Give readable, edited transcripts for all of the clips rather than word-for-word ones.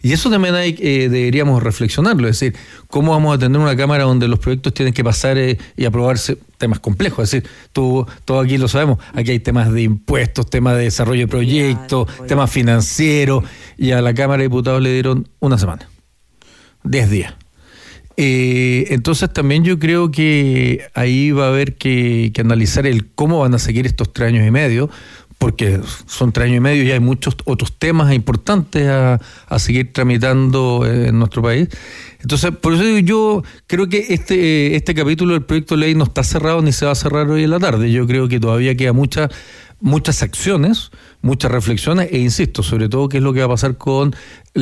Y eso también deberíamos reflexionarlo, es decir, cómo vamos a tener una Cámara donde los proyectos tienen que pasar y aprobarse temas complejos. Es decir, todo aquí lo sabemos, aquí hay temas de impuestos, temas de desarrollo de proyectos, temas financieros, y a la Cámara de Diputados le dieron una semana, 10 días. Entonces también yo creo que ahí va a haber que analizar cómo van a seguir estos 3 años y medio, porque son 3 años y medio y hay muchos otros temas importantes a seguir tramitando en nuestro país. Entonces, por eso yo creo que este capítulo del proyecto de ley no está cerrado ni se va a cerrar hoy en la tarde. Yo creo que todavía queda muchas acciones, muchas reflexiones, e insisto, sobre todo qué es lo que va a pasar con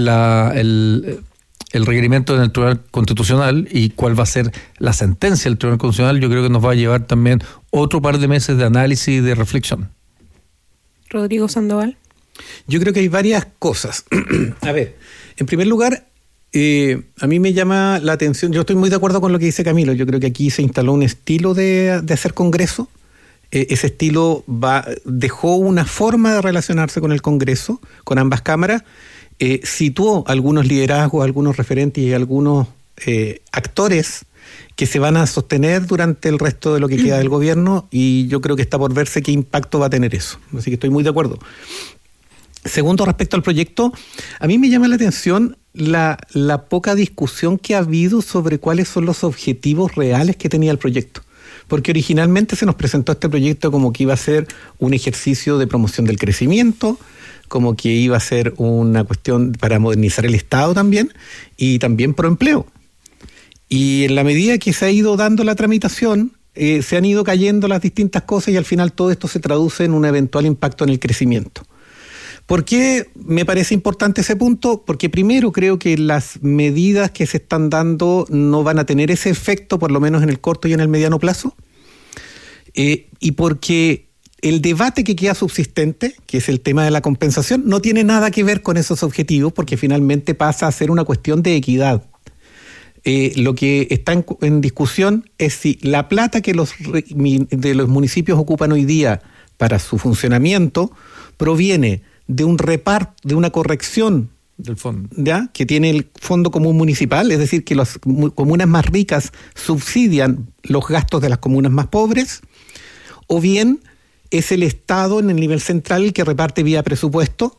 el requerimiento del Tribunal Constitucional y cuál va a ser la sentencia del Tribunal Constitucional. Yo creo que nos va a llevar también otro par de meses de análisis y de reflexión. Rodrigo Sandoval. Yo creo que hay varias cosas. A ver, en primer lugar, a mí me llama la atención, yo estoy muy de acuerdo con lo que dice Camilo, yo creo que aquí se instaló un estilo de hacer Congreso. Ese estilo dejó una forma de relacionarse con el Congreso, con ambas cámaras, situó algunos liderazgos, algunos referentes y algunos actores que se van a sostener durante el resto de lo que queda del gobierno, y yo creo que está por verse qué impacto va a tener eso. Así que estoy muy de acuerdo. Segundo, respecto al proyecto, a mí me llama la atención la poca discusión que ha habido sobre cuáles son los objetivos reales que tenía el proyecto. Porque originalmente se nos presentó este proyecto como que iba a ser un ejercicio de promoción del crecimiento, como que iba a ser una cuestión para modernizar el Estado también, y también pro empleo. Y en la medida que se ha ido dando la tramitación, se han ido cayendo las distintas cosas y al final todo esto se traduce en un eventual impacto en el crecimiento. ¿Por qué me parece importante ese punto? Porque primero creo que las medidas que se están dando no van a tener ese efecto, por lo menos en el corto y en el mediano plazo, y porque el debate que queda subsistente, que es el tema de la compensación, no tiene nada que ver con esos objetivos, porque finalmente pasa a ser una cuestión de equidad. Lo que está en discusión es si la plata que de los municipios ocupan hoy día para su funcionamiento proviene de un reparto, de una corrección del fondo, ¿ya?, que tiene el Fondo Común Municipal, es decir, que las comunas más ricas subsidian los gastos de las comunas más pobres, o bien es el Estado en el nivel central el que reparte vía presupuesto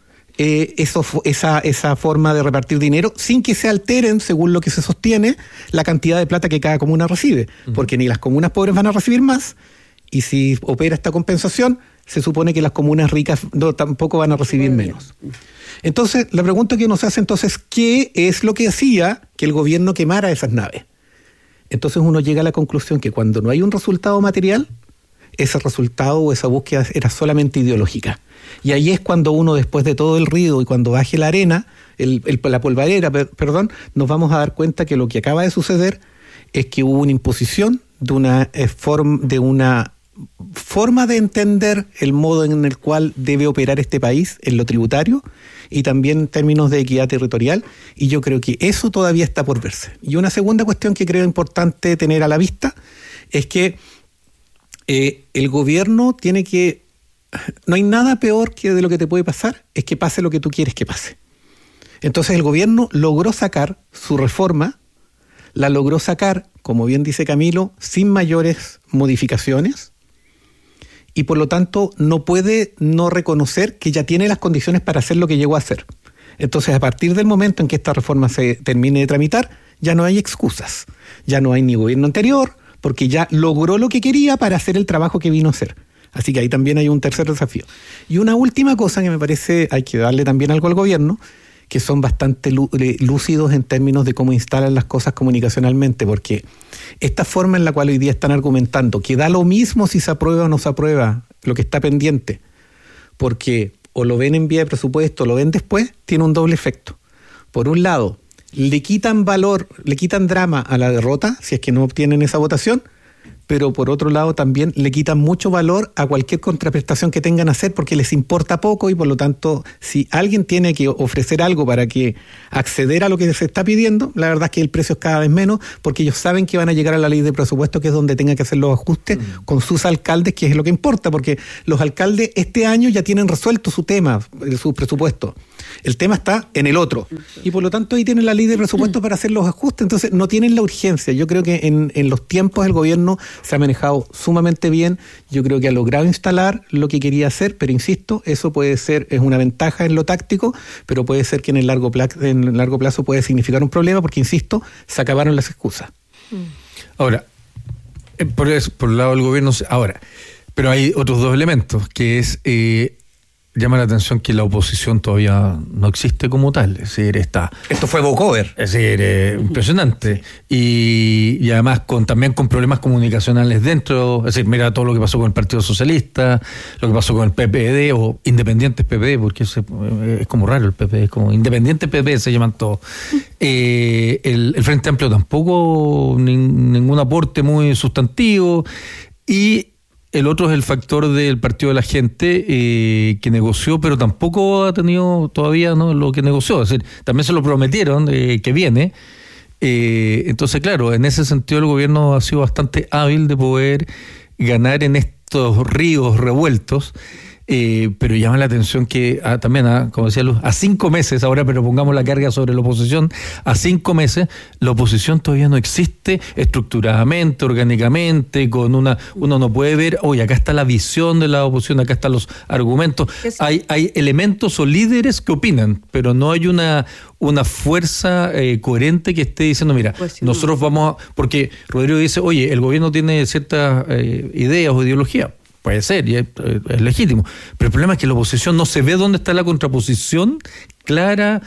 esa forma de repartir dinero sin que se alteren, según lo que se sostiene, la cantidad de plata que cada comuna recibe, porque ni las comunas pobres van a recibir más, y si opera esta compensación, se supone que las comunas ricas tampoco van a recibir menos. Entonces, la pregunta que nos hace entonces, ¿qué es lo que hacía que el gobierno quemara esas naves? Entonces uno llega a la conclusión que cuando no hay un resultado material, ese resultado o esa búsqueda era solamente ideológica. Y ahí es cuando uno, después de todo el ruido y cuando baje la arena, la polvareda, nos vamos a dar cuenta que lo que acaba de suceder es que hubo una imposición de una forma de entender el modo en el cual debe operar este país en lo tributario y también en términos de equidad territorial, y yo creo que eso todavía está por verse. Y una segunda cuestión que creo importante tener a la vista es que el gobierno tiene que... No hay nada peor que de lo que te puede pasar, es que pase lo que tú quieres que pase. Entonces el gobierno logró sacar su reforma, la logró sacar, como bien dice Camilo, sin mayores modificaciones, y por lo tanto no puede no reconocer que ya tiene las condiciones para hacer lo que llegó a hacer. Entonces, a partir del momento en que esta reforma se termine de tramitar, ya no hay excusas, ya no hay ni gobierno anterior, porque ya logró lo que quería para hacer el trabajo que vino a hacer. Así que ahí también hay un tercer desafío. Y una última cosa que me parece hay que darle también algo al gobierno, que son bastante lúcidos en términos de cómo instalan las cosas comunicacionalmente, porque esta forma en la cual hoy día están argumentando que da lo mismo si se aprueba o no se aprueba lo que está pendiente, porque o lo ven en vía de presupuesto o lo ven después, tiene un doble efecto. Por un lado, le quitan valor, le quitan drama a la derrota, si es que no obtienen esa votación, pero por otro lado también le quitan mucho valor a cualquier contraprestación que tengan a hacer porque les importa poco y por lo tanto si alguien tiene que ofrecer algo para que acceder a lo que se está pidiendo, la verdad es que el precio es cada vez menos porque ellos saben que van a llegar a la ley de presupuesto, que es donde tengan que hacer los ajustes con sus alcaldes, que es lo que importa, porque los alcaldes este año ya tienen resuelto su tema, su presupuesto. El tema está en el otro. Y por lo tanto ahí tienen la ley de presupuesto para hacer los ajustes, entonces no tienen la urgencia. Yo creo que en los tiempos el gobierno se ha manejado sumamente bien. Yo creo que ha logrado instalar lo que quería hacer, pero insisto, eso puede ser, es una ventaja en lo táctico, pero puede ser que en el largo plazo puede significar un problema, porque insisto, se acabaron las excusas. Ahora, por el lado del gobierno, ahora, pero hay otros dos elementos, que es... llama la atención que la oposición todavía no existe como tal, es decir, está... Esto fue vocover. Es decir, impresionante. Y además también con problemas comunicacionales dentro, es decir, mira todo lo que pasó con el Partido Socialista, lo que pasó con el PPD o Independientes PPD, porque es como raro el PPD, es como Independientes PPD se llaman todos. El Frente Amplio tampoco, ningún aporte muy sustantivo, y... El otro es el factor del Partido de la Gente, que negoció, pero tampoco ha tenido todavía, ¿no?, lo que negoció. Es decir, también se lo prometieron que viene. Entonces, claro, en ese sentido el gobierno ha sido bastante hábil de poder ganar en estos ríos revueltos. Pero llama la atención que también, como decía Luz, a 5 meses ahora, pero pongamos la carga sobre la oposición, a 5 meses la oposición todavía no existe estructuradamente, orgánicamente, uno no puede ver, oye, acá está la visión de la oposición, acá están los argumentos, hay elementos o líderes que opinan, pero no hay una fuerza coherente que esté diciendo, mira, pues nosotros vamos porque Rodrigo dice, oye, el gobierno tiene ciertas ideas o ideología. Puede ser, y es legítimo. Pero el problema es que la oposición no se ve dónde está la contraposición clara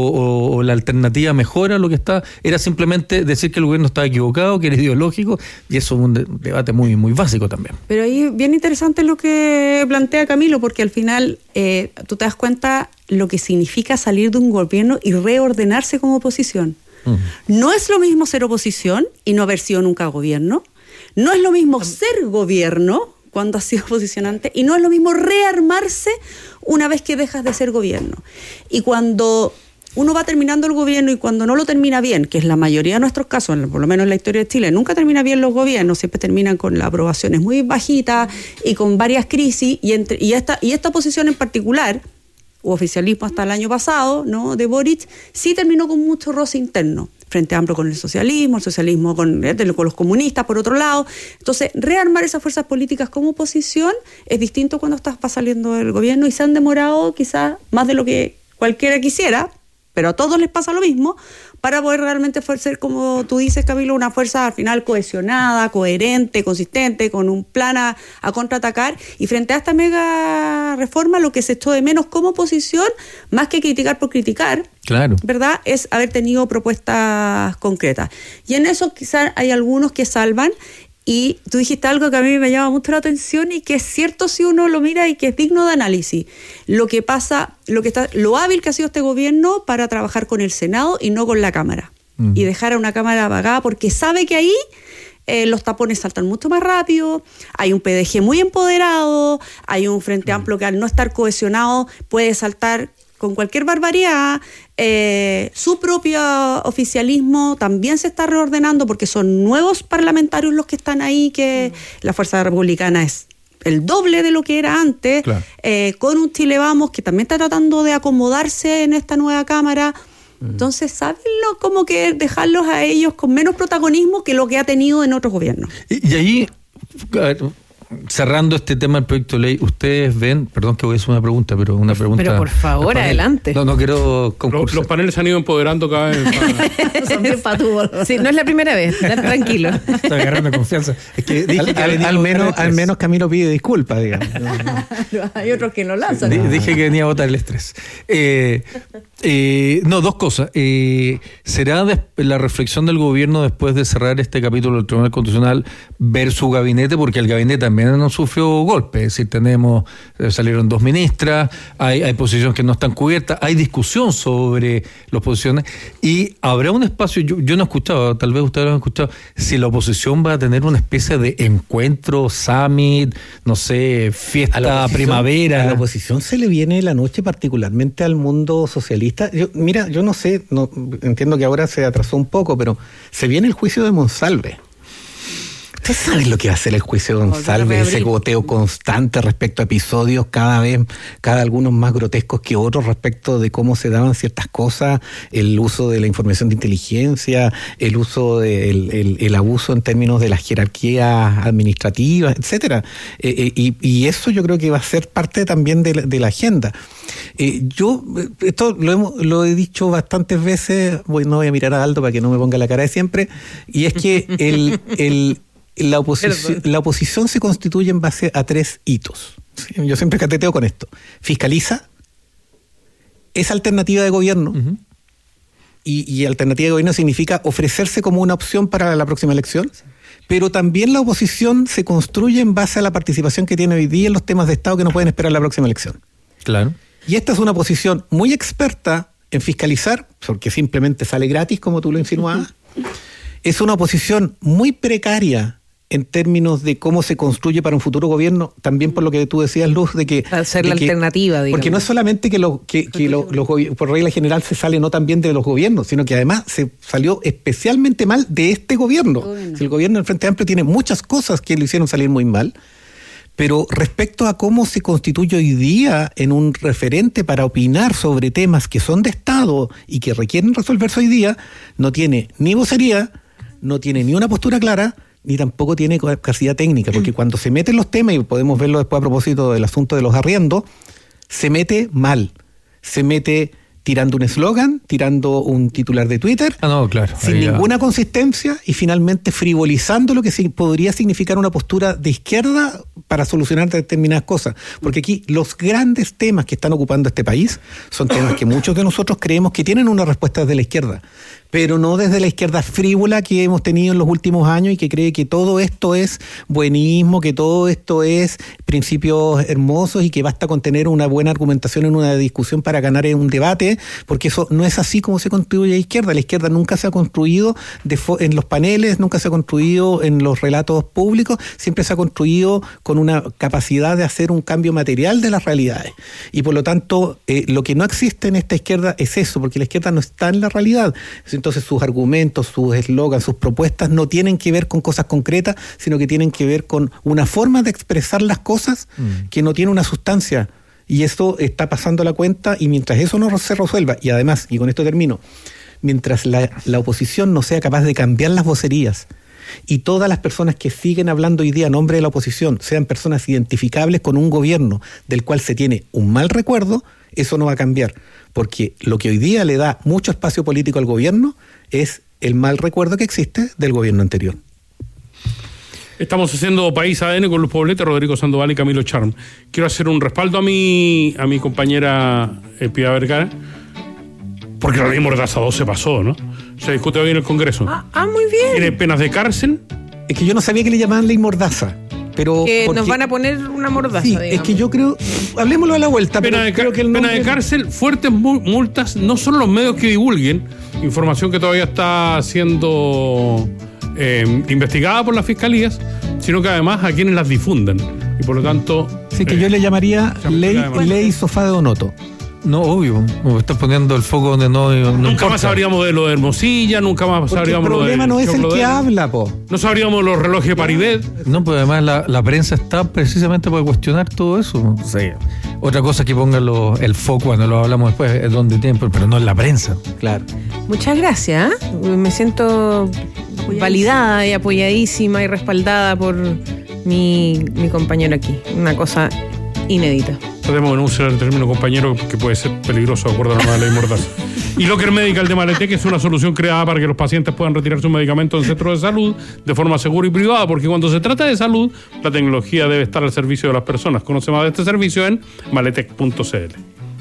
o la alternativa mejor a lo que está. Era simplemente decir que el gobierno estaba equivocado, que era ideológico, y eso es un debate muy, muy básico también. Pero ahí bien interesante lo que plantea Camilo, porque al final tú te das cuenta lo que significa salir de un gobierno y reordenarse como oposición. No es lo mismo ser oposición y no haber sido nunca gobierno. No es lo mismo ser gobierno cuando has sido oposicionante, y no es lo mismo rearmarse una vez que dejas de ser gobierno. Y cuando uno va terminando el gobierno y cuando no lo termina bien, que es la mayoría de nuestros casos, por lo menos en la historia de Chile, nunca termina bien los gobiernos, siempre terminan con las aprobaciones muy bajitas y con varias crisis, y esta posición en particular, o oficialismo hasta el año pasado, ¿no?, de Boric, sí terminó con mucho roce interno. Frente Amplio con el socialismo con los comunistas, por otro lado. Entonces, rearmar esas fuerzas políticas como oposición es distinto cuando estás saliendo del gobierno, y se han demorado quizás más de lo que cualquiera quisiera, pero a todos les pasa lo mismo, para poder realmente ser, como tú dices, Camilo, una fuerza al final cohesionada, coherente, consistente, con un plan a contraatacar. Y frente a esta mega reforma, lo que se echó de menos como oposición, más que criticar por criticar, claro, ¿verdad?, es haber tenido propuestas concretas. Y en eso quizás hay algunos que salvan. Y tú dijiste algo que a mí me llama mucho la atención y que es cierto si uno lo mira y que es digno de análisis. Lo hábil que ha sido este gobierno para trabajar con el Senado y no con la Cámara. Y dejar a una Cámara apagada, porque sabe que ahí los tapones saltan mucho más rápido, hay un PDG muy empoderado, hay un Frente Amplio que al no estar cohesionado puede saltar con cualquier barbaridad. Su propio oficialismo también se está reordenando porque son nuevos parlamentarios los que están ahí, que la Fuerza Republicana es el doble de lo que era antes, claro. Con un Chile Vamos que también está tratando de acomodarse en esta nueva Cámara. Entonces, ¿sabenlo? Como que dejarlos a ellos con menos protagonismo que lo que ha tenido en otros gobiernos. Y ahí, cerrando este tema del proyecto de ley, ustedes ven, perdón que voy a hacer una pregunta, pero una pregunta... Pero por favor, adelante. No quiero concursar. Los paneles se han ido empoderando cada vez. Sí, no es la primera vez, tranquilo. Estoy agarrando confianza. Es que dije que al menos Camilo pide disculpas, digamos. Hay otros que no lanzan. Dije que venía a botar el estrés. No, dos cosas. ¿Será la reflexión del gobierno después de cerrar este capítulo del Tribunal Constitucional ver su gabinete? Porque el gabinete también no sufrió golpes. Es decir, salieron 2 ministras, hay posiciones que no están cubiertas, hay discusión sobre las posiciones y habrá un espacio, yo no he escuchado, tal vez ustedes lo han escuchado, si la oposición va a tener una especie de encuentro, summit, no sé, fiesta primavera. A la oposición se le viene la noche particularmente al mundo socialista. Yo no sé, entiendo que ahora se atrasó un poco, pero se viene el juicio de Monsalve. ¿Ustedes saben lo que va a ser el juicio de Monsalve? Ese goteo constante respecto a episodios cada algunos más grotescos que otros respecto de cómo se daban ciertas cosas, el uso de la información de inteligencia, el uso el abuso en términos de las jerarquías administrativas, etcétera. Y eso yo creo que va a ser parte también de la agenda. Esto lo he dicho bastantes veces, no voy a mirar a Aldo para que no me ponga la cara de siempre, y es que la oposición se constituye en base a 3 hitos. ¿Sí? Yo siempre cateteo con esto. Fiscaliza, es alternativa de gobierno, uh-huh. y alternativa de gobierno significa ofrecerse como una opción para la próxima elección, sí. Pero también la oposición se construye en base a la participación que tiene hoy día en los temas de Estado que no pueden esperar la próxima elección. Claro. Y esta es una posición muy experta en fiscalizar, porque simplemente sale gratis, como tú lo insinuabas. Es una oposición muy precaria en términos de cómo se construye para un futuro gobierno, también por lo que tú decías, Luz, de que... Para ser la alternativa, digamos. Porque no es solamente que los por regla general se sale no tan bien de los gobiernos, sino que además se salió especialmente mal de este gobierno. Si el gobierno del Frente Amplio tiene muchas cosas que lo hicieron salir muy mal, pero respecto a cómo se constituye hoy día en un referente para opinar sobre temas que son de Estado y que requieren resolverse hoy día, no tiene ni vocería, no tiene ni una postura clara, ni tampoco tiene capacidad técnica, porque cuando se mete en los temas, y podemos verlo después a propósito del asunto de los arriendos, se mete mal, se mete tirando un eslogan, tirando un titular de Twitter, claro, sin ninguna consistencia y finalmente frivolizando lo que podría significar una postura de izquierda para solucionar determinadas cosas. Porque aquí los grandes temas que están ocupando este país son temas que muchos de nosotros creemos que tienen una respuesta desde la izquierda, pero no desde la izquierda frívola que hemos tenido en los últimos años y que cree que todo esto es buenismo, que todo esto es principios hermosos y que basta con tener una buena argumentación en una discusión para ganar en un debate, porque eso no es así como se construye la izquierda. La izquierda nunca se ha construido en los paneles, nunca se ha construido en los relatos públicos, siempre se ha construido con una capacidad de hacer un cambio material de las realidades. Y por lo tanto, lo que no existe en esta izquierda es eso, porque la izquierda no está en la realidad. Entonces sus argumentos, sus eslogans, sus propuestas no tienen que ver con cosas concretas, sino que tienen que ver con una forma de expresar las cosas que no tiene una sustancia. Y esto está pasando la cuenta, y mientras eso no se resuelva, y además, y con esto termino, mientras la oposición no sea capaz de cambiar las vocerías y todas las personas que siguen hablando hoy día a nombre de la oposición sean personas identificables con un gobierno del cual se tiene un mal recuerdo, eso no va a cambiar, porque lo que hoy día le da mucho espacio político al gobierno es el mal recuerdo que existe del gobierno anterior. Estamos haciendo País ADN con Luz Poblete, Rodrigo Sandoval y Camilo Charm. Quiero hacer un respaldo a mi compañera Piedad Vergara, porque la ley Mordaza 2 se pasó, ¿no? Se discute hoy en el Congreso. Muy bien. Tiene penas de cárcel. Es que yo no sabía que le llamaban ley Mordaza. Pero nos van a poner una mordaza, sí, digamos. Es que yo creo, hablemoslo a la vuelta, pena de cárcel, fuertes multas, no solo los medios que divulguen información que todavía está siendo investigada por las fiscalías, sino que además a quienes las difundan. Y por lo tanto... Sí, que yo le llamaría ley Sofá de Donoto. No, obvio, me estás poniendo el foco donde nunca más sabríamos de lo de Hermosilla, nunca más sabríamos lo de... El problema no es el que habla, po. No sabríamos los relojes de Paribet. No, pues además la prensa está precisamente para cuestionar todo eso. Sí. Otra cosa es que pongan el foco, cuando lo hablamos después, es donde tienen, pero no en la prensa. Claro. Muchas gracias, ¿eh? Me siento validada y apoyadísima y respaldada por mi compañero aquí. Una cosa inédita. Podemos denunciar el término compañero, que puede ser peligroso de acuerdo a la nueva ley Mordaza. Y Locker Medical de Maletec es una solución creada para que los pacientes puedan retirar sus medicamentos en centros de salud de forma segura y privada, porque cuando se trata de salud, la tecnología debe estar al servicio de las personas. Conoce más de este servicio en maletec.cl.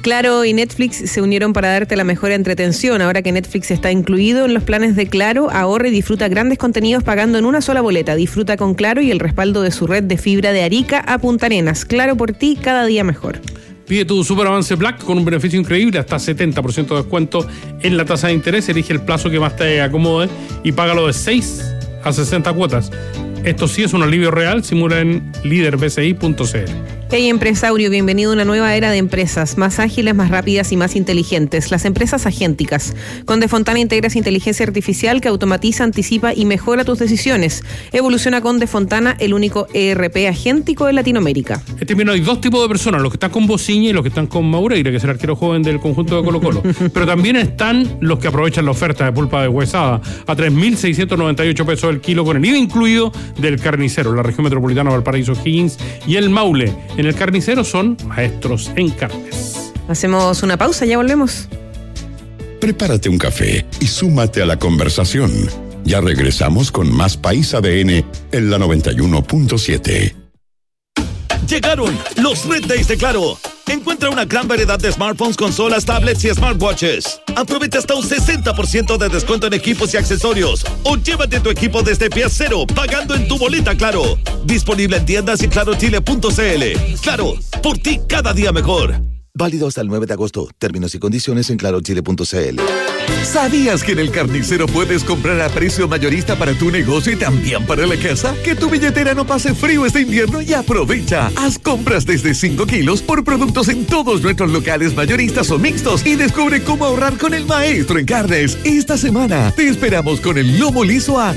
Claro y Netflix se unieron para darte la mejor entretención. Ahora que Netflix está incluido en los planes de Claro, ahorra y disfruta grandes contenidos pagando en una sola boleta. Disfruta con Claro y el respaldo de su red de fibra de Arica a Punta Arenas. Claro por ti, cada día mejor. Pide tu Super Avance Black con un beneficio increíble, hasta 70% de descuento en la tasa de interés. Elige el plazo que más te acomode y págalo de 6 a 60 cuotas. Esto sí es un alivio real, simula en liderbci.cl. Hey empresario, bienvenido a una nueva era de empresas, más ágiles, más rápidas y más inteligentes. Las empresas agénticas. Con Defontana integras inteligencia artificial que automatiza, anticipa y mejora tus decisiones. Evoluciona con Defontana, el único ERP agéntico de Latinoamérica. Este invierno hay dos tipos de personas, los que están con Bociña y los que están con Maureira, que es el arquero joven del conjunto de Colo-Colo. Pero también están los que aprovechan la oferta de pulpa deshuesada a 3.698 pesos el kilo, con el IVA incluido del carnicero. La región metropolitana Valparaíso, Higgins y el Maule. En el carnicero son maestros en carnes. Hacemos una pausa, ya volvemos. Prepárate un café y súmate a la conversación. Ya regresamos con más País ADN en la 91.7. Llegaron los Red Days de Claro. Encuentra una gran variedad de smartphones, consolas, tablets y smartwatches. Aprovecha hasta un 60% de descuento en equipos y accesorios. O llévate tu equipo desde pie cero, pagando en tu boleta Claro. Disponible en tiendas y clarochile.cl. Claro, por ti cada día mejor. Válido hasta el 9 de agosto. Términos y condiciones en clarochile.cl. ¿Sabías que en el Carnicero puedes comprar a precio mayorista para tu negocio y también para la casa? Que tu billetera no pase frío este invierno y aprovecha. Haz compras desde 5 kilos por productos en todos nuestros locales mayoristas o mixtos y descubre cómo ahorrar con el maestro en carnes. Esta semana te esperamos con el lomo liso a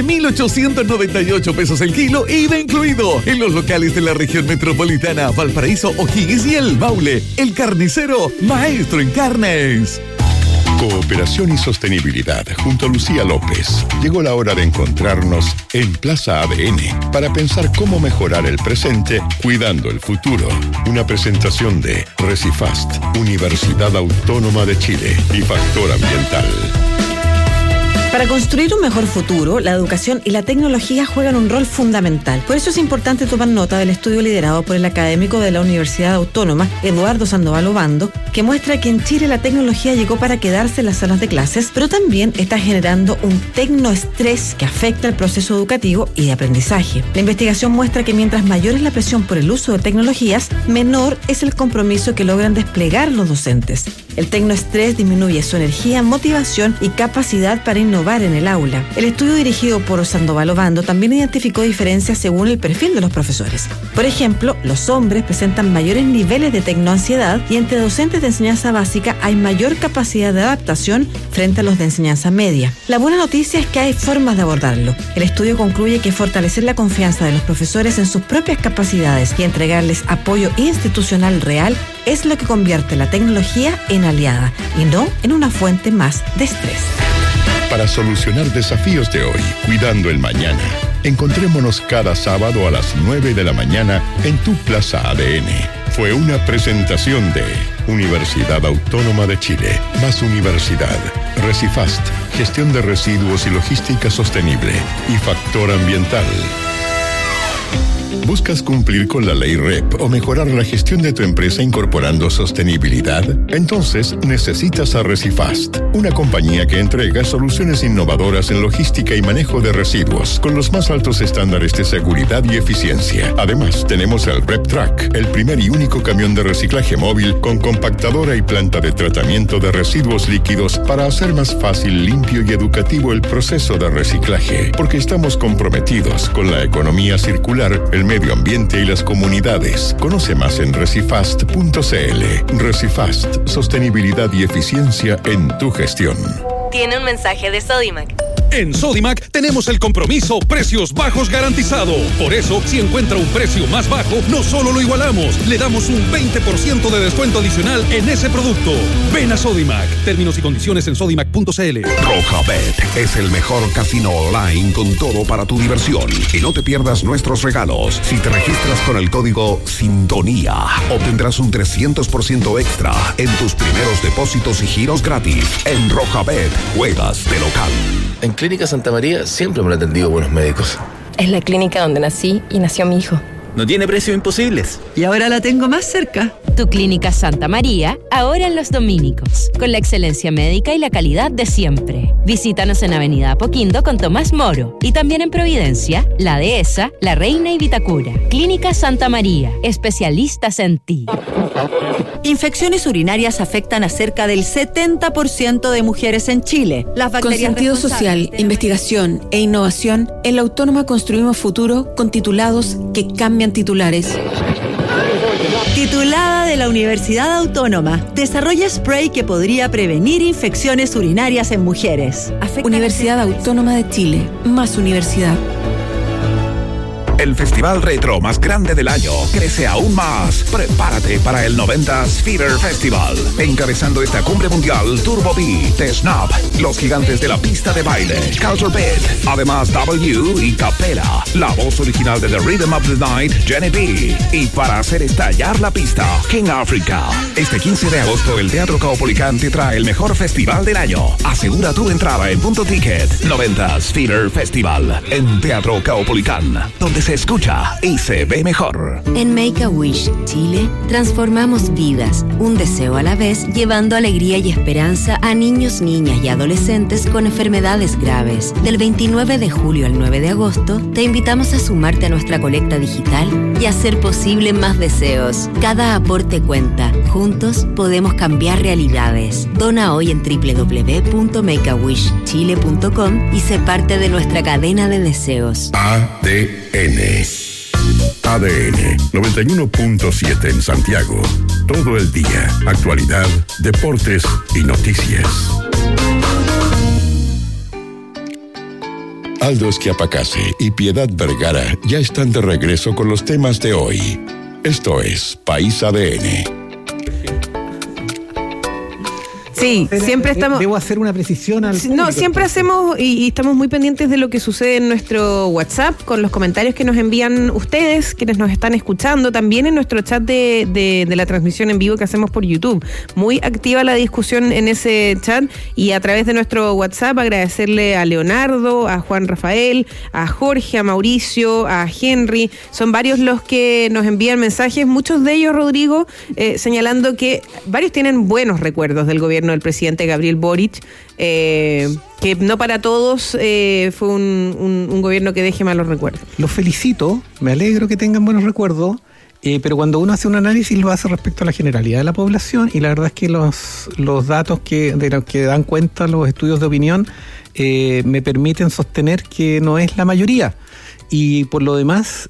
11.898 pesos el kilo, IVA incluido, en los locales de la región metropolitana, Valparaíso, O'Higgins y el Maule. El Carnicero, maestro en carnes. Cooperación y sostenibilidad junto a Lucía López. Llegó la hora de encontrarnos en Plaza ADN para pensar cómo mejorar el presente cuidando el futuro. Una presentación de Recifast, Universidad Autónoma de Chile y Factor Ambiental. Para construir un mejor futuro, la educación y la tecnología juegan un rol fundamental. Por eso es importante tomar nota del estudio liderado por el académico de la Universidad Autónoma, Eduardo Sandoval Obando, que muestra que en Chile la tecnología llegó para quedarse en las salas de clases, pero también está generando un tecnoestrés que afecta el proceso educativo y de aprendizaje. La investigación muestra que mientras mayor es la presión por el uso de tecnologías, menor es el compromiso que logran desplegar los docentes. El tecnoestrés disminuye su energía, motivación y capacidad para innovar en el aula. El estudio dirigido por Sandoval Obando también identificó diferencias según el perfil de los profesores. Por ejemplo, los hombres presentan mayores niveles de tecnoansiedad y entre docentes de enseñanza básica hay mayor capacidad de adaptación frente a los de enseñanza media. La buena noticia es que hay formas de abordarlo. El estudio concluye que fortalecer la confianza de los profesores en sus propias capacidades y entregarles apoyo institucional real es lo que convierte la tecnología en aliada y no en una fuente más de estrés. Para solucionar desafíos de hoy, cuidando el mañana, encontrémonos cada sábado a las 9 de la mañana en tu Plaza ADN. Fue una presentación de Universidad Autónoma de Chile, más universidad, Recifast, gestión de residuos y logística sostenible, y Factor Ambiental. ¿Buscas cumplir con la ley REP o mejorar la gestión de tu empresa incorporando sostenibilidad? Entonces necesitas a Recifast, una compañía que entrega soluciones innovadoras en logística y manejo de residuos con los más altos estándares de seguridad y eficiencia. Además, tenemos el RepTrack, el primer y único camión de reciclaje móvil con compactadora y planta de tratamiento de residuos líquidos para hacer más fácil, limpio y educativo el proceso de reciclaje, porque estamos comprometidos con la economía circular, el medio ambiente y las comunidades. Conoce más en recifast.cl. Recifast, sostenibilidad y eficiencia en tu gestión. Tiene un mensaje de Sodimac. En Sodimac tenemos el compromiso precios bajos garantizado. Por eso, si encuentra un precio más bajo, no solo lo igualamos, le damos un 20% de descuento adicional en ese producto. Ven a Sodimac. Términos y condiciones en sodimac.cl. Rojabet es el mejor casino online con todo para tu diversión. Y no te pierdas nuestros regalos. Si te registras con el código Sintonía, obtendrás un 300% extra en tus primeros depósitos y giros gratis. En Rojabet, juegas de local. En Clínica Santa María siempre me han atendido buenos médicos. Es la clínica donde nací y nació mi hijo. No tiene precios imposibles. Y ahora la tengo más cerca. Tu Clínica Santa María, ahora en Los Dominicos, con la excelencia médica y la calidad de siempre. Visítanos en Avenida Apoquindo con Tomás Moro y también en Providencia, La Dehesa, La Reina y Vitacura. Clínica Santa María, especialistas en ti. Infecciones urinarias afectan a cerca del 70% de mujeres en Chile. Con sentido social, investigación e innovación, en la Autónoma construimos futuro con titulados que cambian titulares. Titulada de la Universidad Autónoma, desarrolla spray que podría prevenir infecciones urinarias en mujeres. Universidad Autónoma de Chile, más universidad. El festival retro más grande del año crece aún más. Prepárate para el 90s Fever Festival. Encabezando esta cumbre mundial, Turbo B, The Snap, los gigantes de la pista de baile, Culture Beat, además W y Capela, la voz original de The Rhythm of the Night, Jenny B. Y para hacer estallar la pista, King Africa. Este 15 de agosto, el Teatro Caupolicán te trae el mejor festival del año. Asegura tu entrada en Punto Ticket. 90s Fever Festival, en Teatro Caupolicán, donde se escucha y se ve mejor. En Make-A-Wish Chile transformamos vidas, un deseo a la vez, llevando alegría y esperanza a niños, niñas y adolescentes con enfermedades graves. Del 29 de julio al 9 de agosto, te invitamos a sumarte a nuestra colecta digital y hacer posible más deseos. Cada aporte cuenta. Juntos podemos cambiar realidades. Dona hoy en www.makeawishchile.com y sé parte de nuestra cadena de deseos. ADN 91.7 en Santiago. Todo el día. Actualidad, deportes y noticias. Aldo Esquiapacase y Piedad Vergara ya están de regreso con los temas de hoy. Esto es País ADN. Sí, siempre estamos... Debo hacer una precisión al público. No, siempre hacemos y estamos muy pendientes de lo que sucede en nuestro WhatsApp, con los comentarios que nos envían ustedes, quienes nos están escuchando, también en nuestro chat de la transmisión en vivo que hacemos por YouTube. Muy activa la discusión en ese chat y a través de nuestro WhatsApp agradecerle a Leonardo, a Juan Rafael, a Jorge, a Mauricio, a Henry. Son varios los que nos envían mensajes, muchos de ellos, Rodrigo, señalando que varios tienen buenos recuerdos del gobierno del presidente Gabriel Boric, que no para todos fue un gobierno que deje malos recuerdos. Los felicito, me alegro que tengan buenos recuerdos, pero cuando uno hace un análisis lo hace respecto a la generalidad de la población, y la verdad es que los datos de los que dan cuenta los estudios de opinión me permiten sostener que no es la mayoría. Y por lo demás,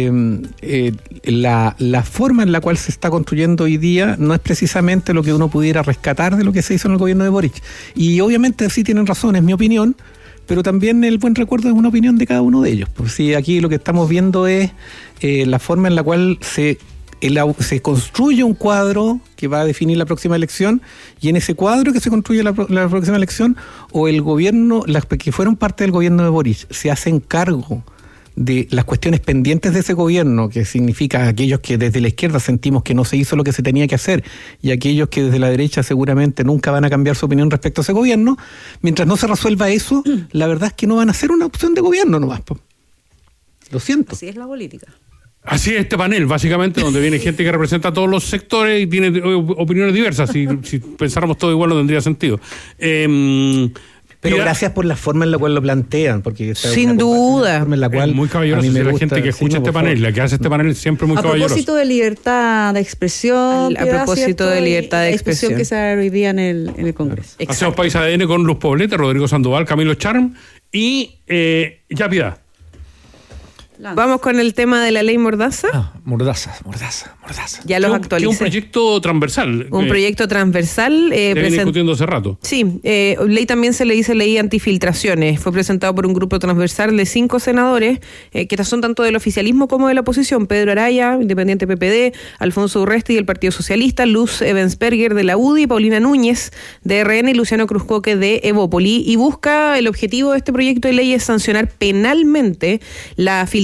la forma en la cual se está construyendo hoy día no es precisamente lo que uno pudiera rescatar de lo que se hizo en el gobierno de Boric. Y obviamente sí tienen razón, es mi opinión, pero también el buen recuerdo es una opinión de cada uno de ellos. Pues sí, aquí lo que estamos viendo es la forma en la cual se construye un cuadro que va a definir la próxima elección, y en ese cuadro que se construye la próxima elección, o el gobierno, las que fueron parte del gobierno de Boric, se hacen cargo de las cuestiones pendientes de ese gobierno, que significa aquellos que desde la izquierda sentimos que no se hizo lo que se tenía que hacer, y aquellos que desde la derecha seguramente nunca van a cambiar su opinión respecto a ese gobierno. Mientras no se resuelva eso, la verdad es que no van a ser una opción de gobierno nomás. Lo siento. Así es la política. Así es este panel, básicamente, donde viene gente que representa a todos los sectores y tiene opiniones diversas. Si pensáramos todo igual no tendría sentido. Pero gracias por la forma en la cual lo plantean, porque sin duda, en la cual es muy caballerosa la gente que escucha este panel, la que hace este panel siempre muy caballerosa. A propósito de libertad de expresión, a propósito de libertad de expresión que se da hoy día en el Congreso. Exacto. Hacemos País ADN con Luz Poblete, Rodrigo Sandoval, Camilo Charm y ya Piedad. Vamos con el tema de la ley Mordaza. Mordaza. Ya los actualicé. Un proyecto transversal. Un proyecto transversal. Viene discutiendo hace rato. Sí, ley también se le dice ley antifiltraciones. Fue presentado por un grupo transversal de 5 senadores, que son tanto del oficialismo como de la oposición. Pedro Araya, Independiente PPD, Alfonso Urresti del Partido Socialista, Luz Ebensperger de la UDI, Paulina Núñez de RN y Luciano Cruzcoque de Evópoli. Y busca, el objetivo de este proyecto de ley es sancionar penalmente la filtración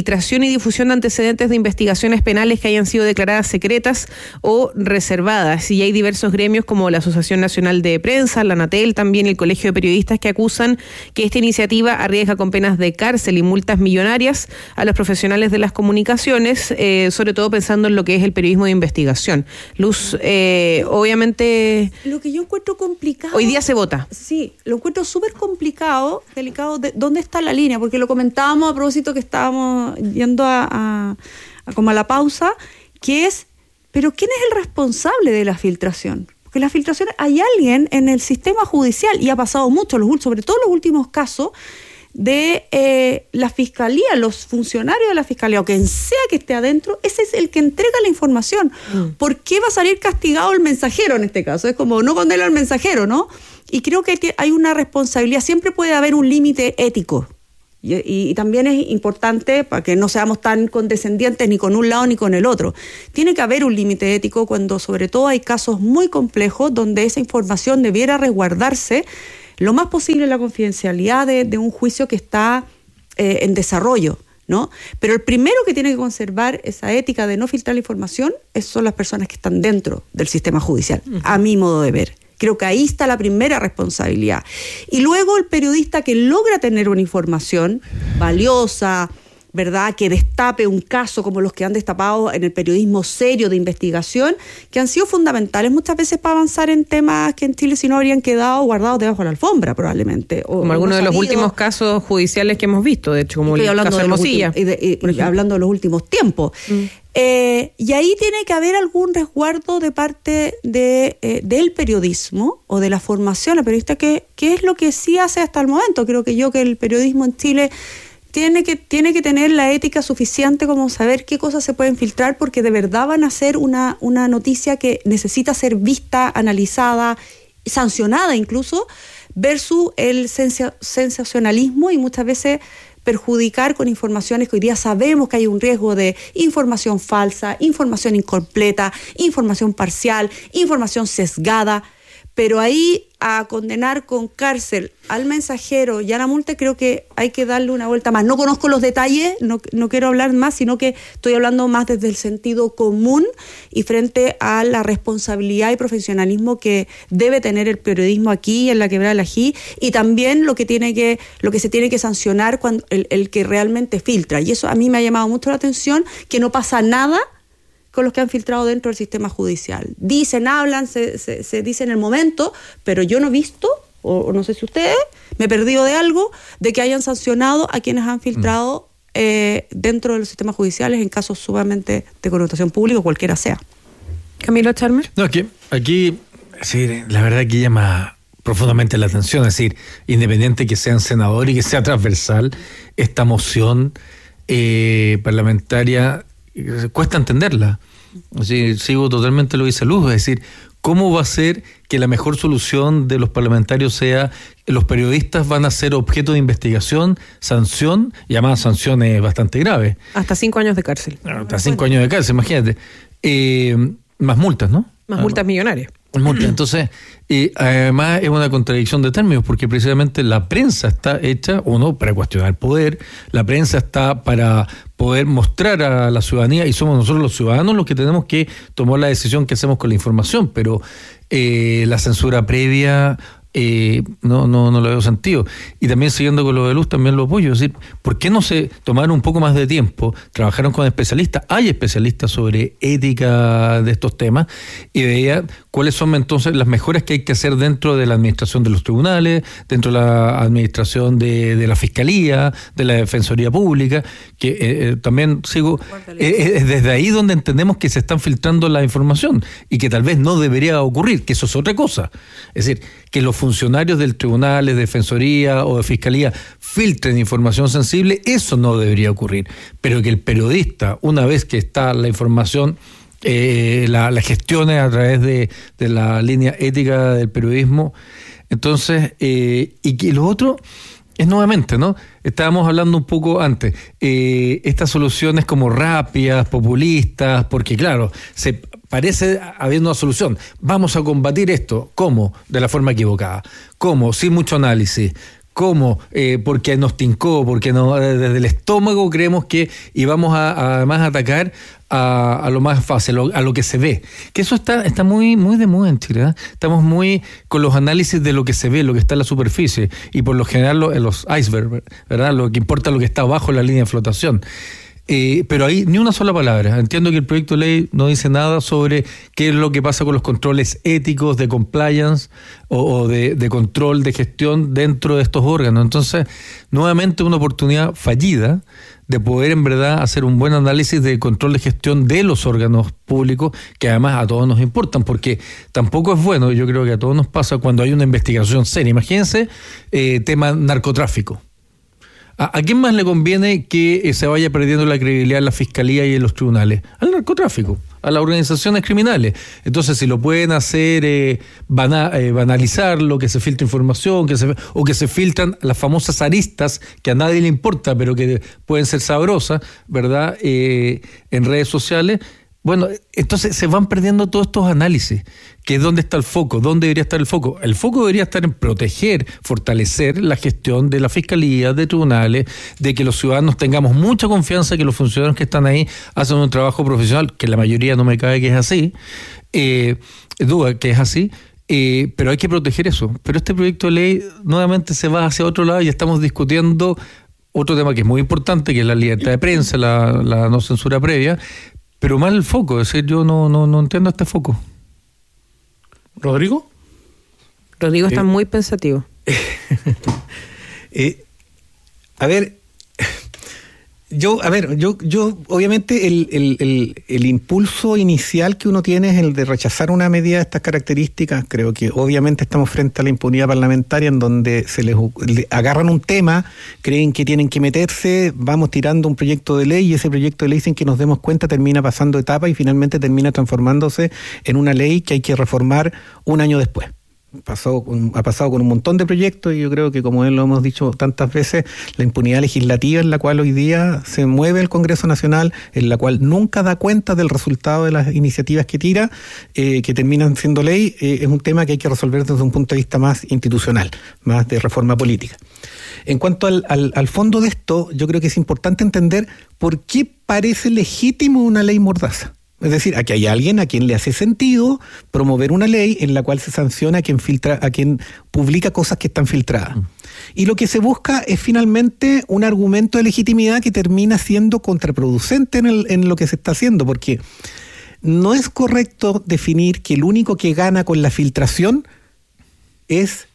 filtración y difusión de antecedentes de investigaciones penales que hayan sido declaradas secretas o reservadas. Y hay diversos gremios como la Asociación Nacional de Prensa, la ANATEL, también el Colegio de Periodistas, que acusan que esta iniciativa arriesga con penas de cárcel y multas millonarias a los profesionales de las comunicaciones, sobre todo pensando en lo que es el periodismo de investigación. Luz, obviamente... Lo que yo encuentro complicado... Hoy día se vota. Sí, lo encuentro súper complicado, delicado, ¿dónde está la línea? Porque lo comentábamos a propósito que estábamos yendo a como a la pausa, que es, ¿pero quién es el responsable de la filtración? Porque la filtración, hay alguien en el sistema judicial, y ha pasado mucho, sobre todo los últimos casos, de la fiscalía, los funcionarios de la fiscalía, o quien sea que esté adentro, ese es el que entrega la información. ¿Por qué va a salir castigado el mensajero en este caso? Es como no condena al mensajero, ¿no? Y creo que hay una responsabilidad, siempre puede haber un límite ético. Y también es importante para que no seamos tan condescendientes ni con un lado ni con el otro. Tiene que haber un límite ético cuando sobre todo hay casos muy complejos donde esa información debiera resguardarse lo más posible la confidencialidad de un juicio que está en desarrollo, ¿no? Pero el primero que tiene que conservar esa ética de no filtrar la información son las personas que están dentro del sistema judicial, a mi modo de ver. Creo que ahí está la primera responsabilidad. Y luego el periodista que logra tener una información valiosa, ¿verdad?, que destape un caso como los que han destapado en el periodismo serio de investigación, que han sido fundamentales muchas veces para avanzar en temas que en Chile si no habrían quedado guardados debajo de la alfombra probablemente. Como algunos de los últimos casos judiciales que hemos visto, de hecho, como el caso de Hermosilla. Hablando de los últimos tiempos. Y ahí tiene que haber algún resguardo de parte del periodismo o de la formación del periodista, que es lo que sí hace hasta el momento. Creo que el periodismo en Chile tiene que tener la ética suficiente como saber qué cosas se pueden filtrar, porque de verdad van a ser una noticia que necesita ser vista, analizada, sancionada incluso, versus el sensacionalismo y muchas veces perjudicar con informaciones que hoy día sabemos que hay un riesgo de información falsa, información incompleta, información parcial, información sesgada. Pero ahí a condenar con cárcel al mensajero y a la multa, creo que hay que darle una vuelta más. No conozco los detalles, no quiero hablar más, sino que estoy hablando más desde el sentido común y frente a la responsabilidad y profesionalismo que debe tener el periodismo aquí en la Quebrada del Ají, y también lo que se tiene que sancionar cuando el que realmente filtra. Y eso a mí me ha llamado mucho la atención, que no pasa nada con los que han filtrado dentro del sistema judicial. Dicen, hablan, se dice en el momento, pero yo no he visto, o no sé si ustedes, me he perdido de algo, de que hayan sancionado a quienes han filtrado dentro de los sistemas judiciales en casos sumamente de connotación pública, cualquiera sea. Camilo Charmer. No, aquí sí, la verdad que llama profundamente la atención, es decir, independiente que sean senador y que sea transversal, esta moción parlamentaria cuesta entenderla. Así, sigo totalmente lo que dice Luz, es decir, ¿cómo va a ser que la mejor solución de los parlamentarios sea que los periodistas van a ser objeto de investigación, sanción, y además sanciones bastante graves? Hasta 5 años de cárcel. Hasta 5 años de cárcel, imagínate. Más multas, ¿no? Más multas millonarias. Entonces, además es una contradicción de términos, porque precisamente la prensa está hecha, uno, para cuestionar el poder, la prensa está para poder mostrar a la ciudadanía, y somos nosotros los ciudadanos los que tenemos que tomar la decisión que hacemos con la información, pero la censura previa no lo veo sentido. Y también siguiendo con lo de Luz, también lo apoyo, es decir, ¿por qué no se tomaron un poco más de tiempo? Trabajaron con especialistas, hay especialistas sobre ética de estos temas, y veía cuáles son entonces las mejoras que hay que hacer dentro de la administración de los tribunales, dentro de la administración de la Fiscalía, de la Defensoría Pública, que también sigo, es desde ahí donde entendemos que se están filtrando la información y que tal vez no debería ocurrir, que eso es otra cosa. Es decir, que los funcionarios del tribunal, de defensoría o de fiscalía filtren información sensible, eso no debería ocurrir. Pero que el periodista, una vez que está la información, la gestione a través de la línea ética del periodismo, entonces, y que lo otro es nuevamente, ¿no? Estábamos hablando un poco antes, estas soluciones como rápidas, populistas, porque claro, se parece haber una solución. Vamos a combatir esto. ¿Cómo? De la forma equivocada. ¿Cómo? Sin mucho análisis. ¿Cómo? Porque nos tincó, porque no, desde el estómago creemos que íbamos a además atacar a lo más fácil, a lo que se ve. Que eso está muy de moda en Chile, ¿eh? Estamos muy con los análisis de lo que se ve, lo que está en la superficie, y por lo general los icebergs, ¿verdad? Lo que importa es lo que está abajo en la línea de flotación. Pero ahí ni una sola palabra. Entiendo que el proyecto de ley no dice nada sobre qué es lo que pasa con los controles éticos de compliance o de control de gestión dentro de estos órganos. Entonces, nuevamente una oportunidad fallida de poder en verdad hacer un buen análisis de control de gestión de los órganos públicos, que además a todos nos importan, porque tampoco es bueno, yo creo que a todos nos pasa cuando hay una investigación seria. Imagínense tema narcotráfico. ¿A quién más le conviene que se vaya perdiendo la credibilidad en la fiscalía y en los tribunales? Al narcotráfico, a las organizaciones criminales. Entonces, si lo pueden hacer banalizarlo, que se filtre información, o que se filtran las famosas aristas que a nadie le importa, pero que pueden ser sabrosas, ¿verdad? En redes sociales. Bueno, entonces se van perdiendo todos estos análisis, que es dónde está el foco, dónde debería estar el foco. El foco debería estar en proteger, fortalecer la gestión de la fiscalía, de tribunales, de que los ciudadanos tengamos mucha confianza que los funcionarios que están ahí hacen un trabajo profesional, que la mayoría no me cabe que es así, duda que es así. Pero hay que proteger eso. Pero este proyecto de ley nuevamente se va hacia otro lado y estamos discutiendo otro tema que es muy importante, que es la libertad de prensa, la no censura previa. Pero mal el foco, es decir, yo no entiendo este foco. ¿Rodrigo? Rodrigo está muy pensativo. A ver, yo obviamente el impulso inicial que uno tiene es el de rechazar una medida de estas características. Creo que obviamente estamos frente a la impunidad parlamentaria, en donde se les agarran un tema, creen que tienen que meterse, vamos tirando un proyecto de ley, y ese proyecto de ley, sin que nos demos cuenta, termina pasando etapas y finalmente termina transformándose en una ley que hay que reformar un año después. Ha pasado con un montón de proyectos, y yo creo que, como lo hemos dicho tantas veces, la impunidad legislativa en la cual hoy día se mueve el Congreso Nacional, en la cual nunca da cuenta del resultado de las iniciativas que tira, que terminan siendo ley, es un tema que hay que resolver desde un punto de vista más institucional, más de reforma política. En cuanto al fondo de esto, yo creo que es importante entender por qué parece legítimo una ley mordaza. Es decir, aquí hay alguien a quien le hace sentido promover una ley en la cual se sanciona a quien publica cosas que están filtradas. Y lo que se busca es finalmente un argumento de legitimidad que termina siendo contraproducente en lo que se está haciendo, porque no es correcto definir que el único que gana con la filtración es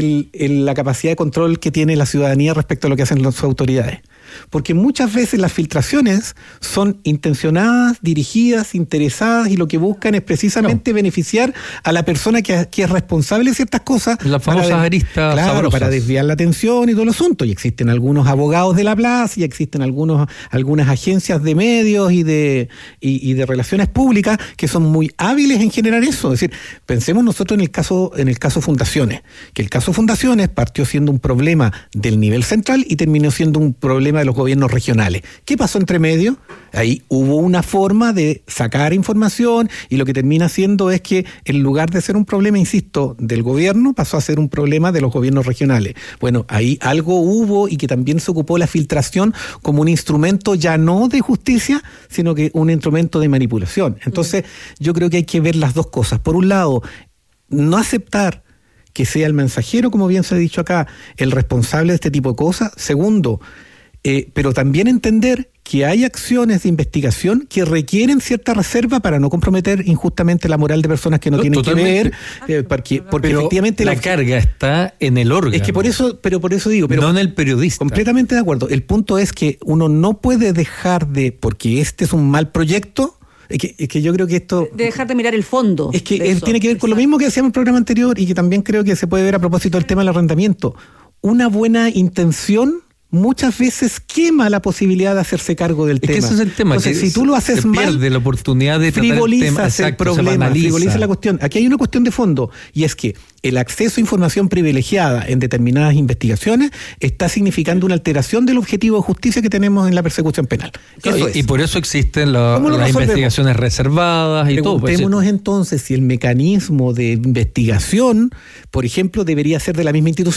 la capacidad de control que tiene la ciudadanía respecto a lo que hacen las autoridades. Porque muchas veces las filtraciones son intencionadas, dirigidas, interesadas, y lo que buscan es precisamente beneficiar a la persona que es responsable de ciertas cosas. Las famosas aristas sabrosas. Para desviar la atención y todo el asunto. Y existen algunos abogados de la plaza, y existen algunas agencias de medios y de relaciones públicas que son muy hábiles en generar eso. Es decir, pensemos nosotros en el caso Fundaciones, que el caso Fundaciones partió siendo un problema del nivel central y terminó siendo un problema de los gobiernos regionales. ¿Qué pasó entre medio? Ahí hubo una forma de sacar información, y lo que termina siendo es que, en lugar de ser un problema, insisto, del gobierno, pasó a ser un problema de los gobiernos regionales. Bueno, ahí algo hubo, y que también se ocupó la filtración como un instrumento ya no de justicia, sino que un instrumento de manipulación. Entonces, yo creo que hay que ver las dos cosas. Por un lado, no aceptar que sea el mensajero, como bien se ha dicho acá, el responsable de este tipo de cosas. Segundo, pero también entender que hay acciones de investigación que requieren cierta reserva para no comprometer injustamente la moral de personas que no tienen totalmente que ver, porque efectivamente la carga está en el órgano. Es que por eso digo, no en el periodista. Completamente de acuerdo. El punto es que uno no puede dejar porque este es un mal proyecto. Es que yo creo que esto... De dejar de mirar el fondo. Es que tiene que ver con lo mismo que decíamos en el programa anterior, y que también creo que se puede ver a propósito del tema del arrendamiento. Una buena intención muchas veces quema la posibilidad de hacerse cargo del tema. Que ese es el tema. Entonces, si tú lo haces mal, pierde la oportunidad de frivolizas el problema, frivoliza la cuestión. Aquí hay una cuestión de fondo, y es que el acceso a información privilegiada en determinadas investigaciones está significando una alteración del objetivo de justicia que tenemos en la persecución penal. Y por eso existen las investigaciones reservadas y todo. Preguntémonos entonces si el mecanismo de investigación, por ejemplo, debería ser de la misma institución.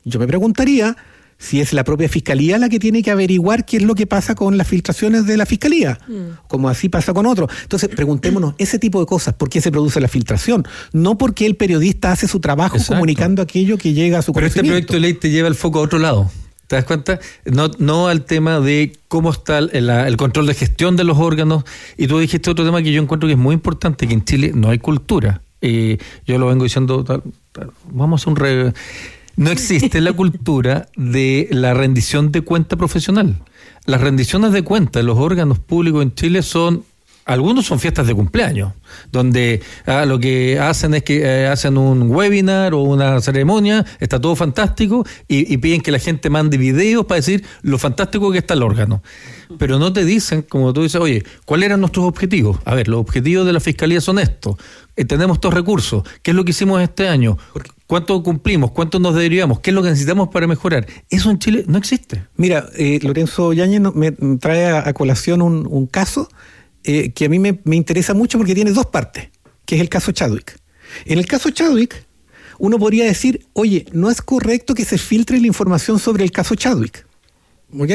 Yo me preguntaría si es la propia Fiscalía la que tiene que averiguar qué es lo que pasa con las filtraciones de la Fiscalía, como así pasa con otros. Entonces, preguntémonos ese tipo de cosas, ¿por qué se produce la filtración? No porque el periodista hace su trabajo comunicando aquello que llega a su conocimiento. Pero este proyecto de ley te lleva el foco a otro lado. ¿Te das cuenta? No al tema de cómo está el control de gestión de los órganos. Y tú dijiste otro tema que yo encuentro que es muy importante, que en Chile no hay cultura. Yo lo vengo diciendo, vamos a hacer no existe la cultura de la rendición de cuenta profesional. Las rendiciones de cuenta de los órganos públicos en Chile algunos son fiestas de cumpleaños, donde lo que hacen es que hacen un webinar o una ceremonia, está todo fantástico, y piden que la gente mande videos para decir lo fantástico que está el órgano. Pero no te dicen, como tú dices, oye, ¿cuáles eran nuestros objetivos? A ver, los objetivos de la Fiscalía son estos. Tenemos estos recursos. ¿Qué es lo que hicimos este año? ¿Cuánto cumplimos? ¿Cuánto nos derivamos? ¿Qué es lo que necesitamos para mejorar? Eso en Chile no existe. Mira, Lorenzo Yáñez me trae a colación un caso que a mí me interesa mucho porque tiene dos partes, que es el caso Chadwick. En el caso Chadwick, uno podría decir, oye, no es correcto que se filtre la información sobre el caso Chadwick. ¿Ok?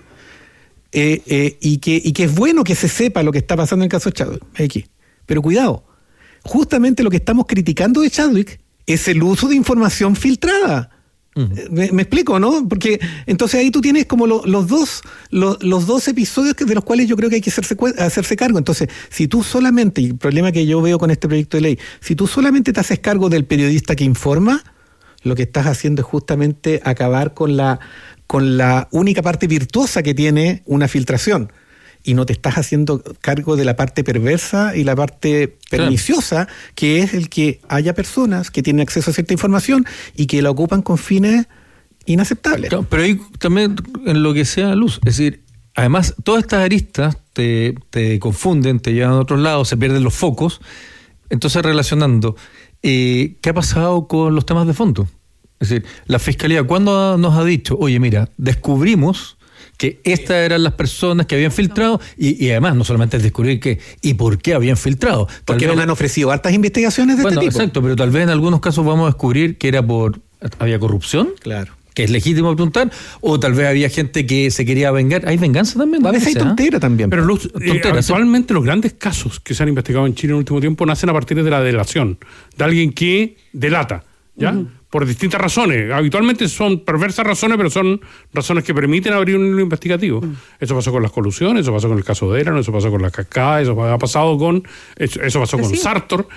Y que es bueno que se sepa lo que está pasando en el caso Chadwick. Aquí. Pero cuidado, justamente lo que estamos criticando de Chadwick es el uso de información filtrada. ¿Me explico, no? Porque entonces ahí tú tienes como los dos episodios de los cuales yo creo que hay que hacerse cargo. Entonces, si tú solamente, y el problema que yo veo con este proyecto de ley, si tú solamente te haces cargo del periodista que informa, lo que estás haciendo es justamente acabar con la única parte virtuosa que tiene una filtración. Y no te estás haciendo cargo de la parte perversa y la parte perniciosa, que es el que haya personas que tienen acceso a cierta información y que la ocupan con fines inaceptables. Claro, pero ahí también en lo que sea luz, es decir, además todas estas aristas te confunden, te llevan a otros lados, se pierden los focos. Entonces, relacionando, ¿qué ha pasado con los temas de fondo? Es decir, la Fiscalía, ¿cuándo nos ha dicho, oye, mira, descubrimos que estas eran las personas que habían filtrado, y además no solamente es descubrir y por qué habían filtrado? Porque nos han ofrecido hartas investigaciones de este tipo. Exacto, pero tal vez en algunos casos vamos a descubrir que había corrupción. Claro. Que es legítimo preguntar, o tal vez había gente que se quería vengar. Hay venganza también. A veces hay tontera también. Pero actualmente los grandes casos que se han investigado en Chile en el último tiempo nacen a partir de la delación, de alguien que delata, ¿ya? Por distintas razones. Habitualmente son perversas razones, pero son razones que permiten abrir un hilo investigativo. Eso pasó con las colusiones, eso pasó con el caso de Erano, eso pasó con la Cascada, eso pasó con Sartor.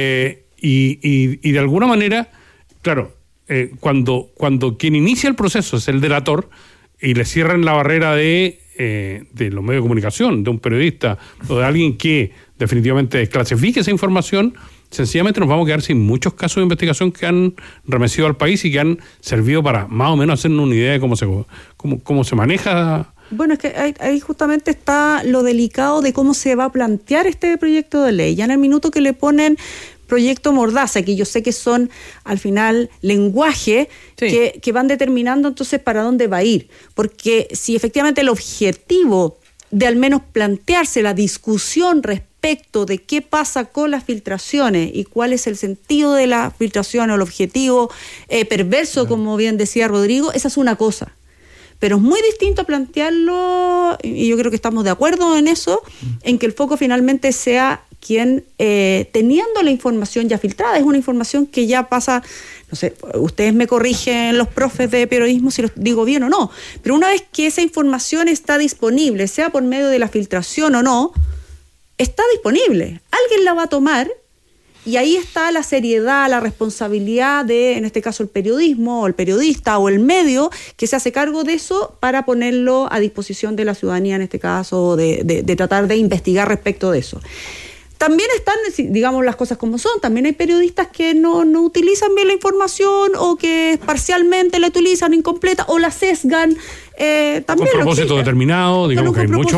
Y de alguna manera, claro, cuando quien inicia el proceso es el delator y le cierran la barrera de los medios de comunicación, de un periodista o de alguien que definitivamente desclasifique esa información, sencillamente nos vamos a quedar sin muchos casos de investigación que han remecido al país y que han servido para más o menos hacernos una idea de cómo se maneja. Bueno, es que ahí justamente está lo delicado de cómo se va a plantear este proyecto de ley. Ya en el minuto que le ponen proyecto mordaza, que yo sé que son al final lenguaje que van determinando entonces para dónde va a ir. Porque si efectivamente el objetivo de al menos plantearse la discusión respecto de qué pasa con las filtraciones y cuál es el sentido de la filtración o el objetivo perverso, como bien decía Rodrigo, esa es una cosa. Pero es muy distinto plantearlo, y yo creo que estamos de acuerdo en eso, en que el foco finalmente sea quien, teniendo la información ya filtrada, es una información que ya pasa, no sé, ustedes me corrigen los profes de periodismo si lo digo bien o no, pero una vez que esa información está disponible, sea por medio de la filtración o no, está disponible. Alguien la va a tomar y ahí está la seriedad, la responsabilidad de, en este caso, el periodismo o el periodista o el medio que se hace cargo de eso para ponerlo a disposición de la ciudadanía, en este caso, de tratar de investigar respecto de eso. También están, digamos las cosas como son, también hay periodistas que no utilizan bien la información o que parcialmente la utilizan incompleta o la sesgan. También con propósito determinado, digamos que hay mucho.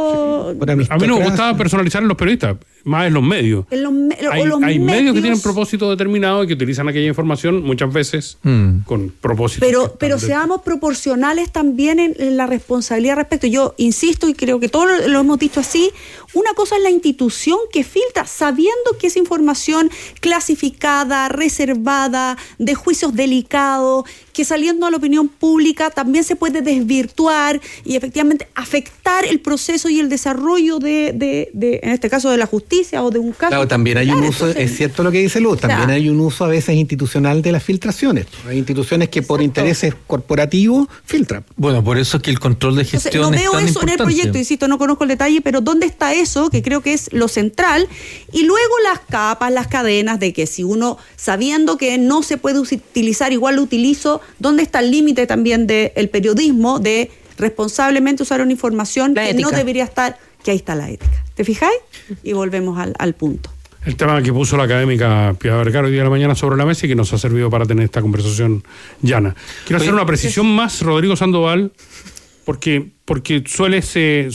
A mí no me gusta personalizar en los periodistas, más en los medios. Hay medios que tienen propósito determinado y que utilizan aquella información muchas veces con propósito. Pero seamos proporcionales también en la responsabilidad respecto. Yo insisto y creo que todos lo hemos dicho así. Una cosa es la institución que filtra sabiendo que es información clasificada, reservada, de juicios delicados, que saliendo a la opinión pública también se puede desvirtuar y efectivamente afectar el proceso y el desarrollo de en este caso, de la justicia o de un caso. Claro, también hay un uso, es cierto lo que dice Luz, también hay un uso a veces institucional de las filtraciones. Hay instituciones que por intereses corporativos filtran. Bueno, por eso es que el control de gestión es tan importante. No veo eso en el proyecto, insisto, no conozco el detalle, pero ¿dónde está eso? Que creo que es lo central. Y luego las capas, las cadenas de que si uno, sabiendo que no se puede utilizar, igual lo utilizo, ¿dónde está el límite también del periodismo de responsablemente usar una información que no debería estar, que ahí está la ética? ¿Te fijáis? Y volvemos al punto. El tema que puso la académica Pia Vergara hoy día de la mañana sobre la mesa y que nos ha servido para tener esta conversación llana. Quiero hacer una precisión más, Rodrigo Sandoval, porque sueles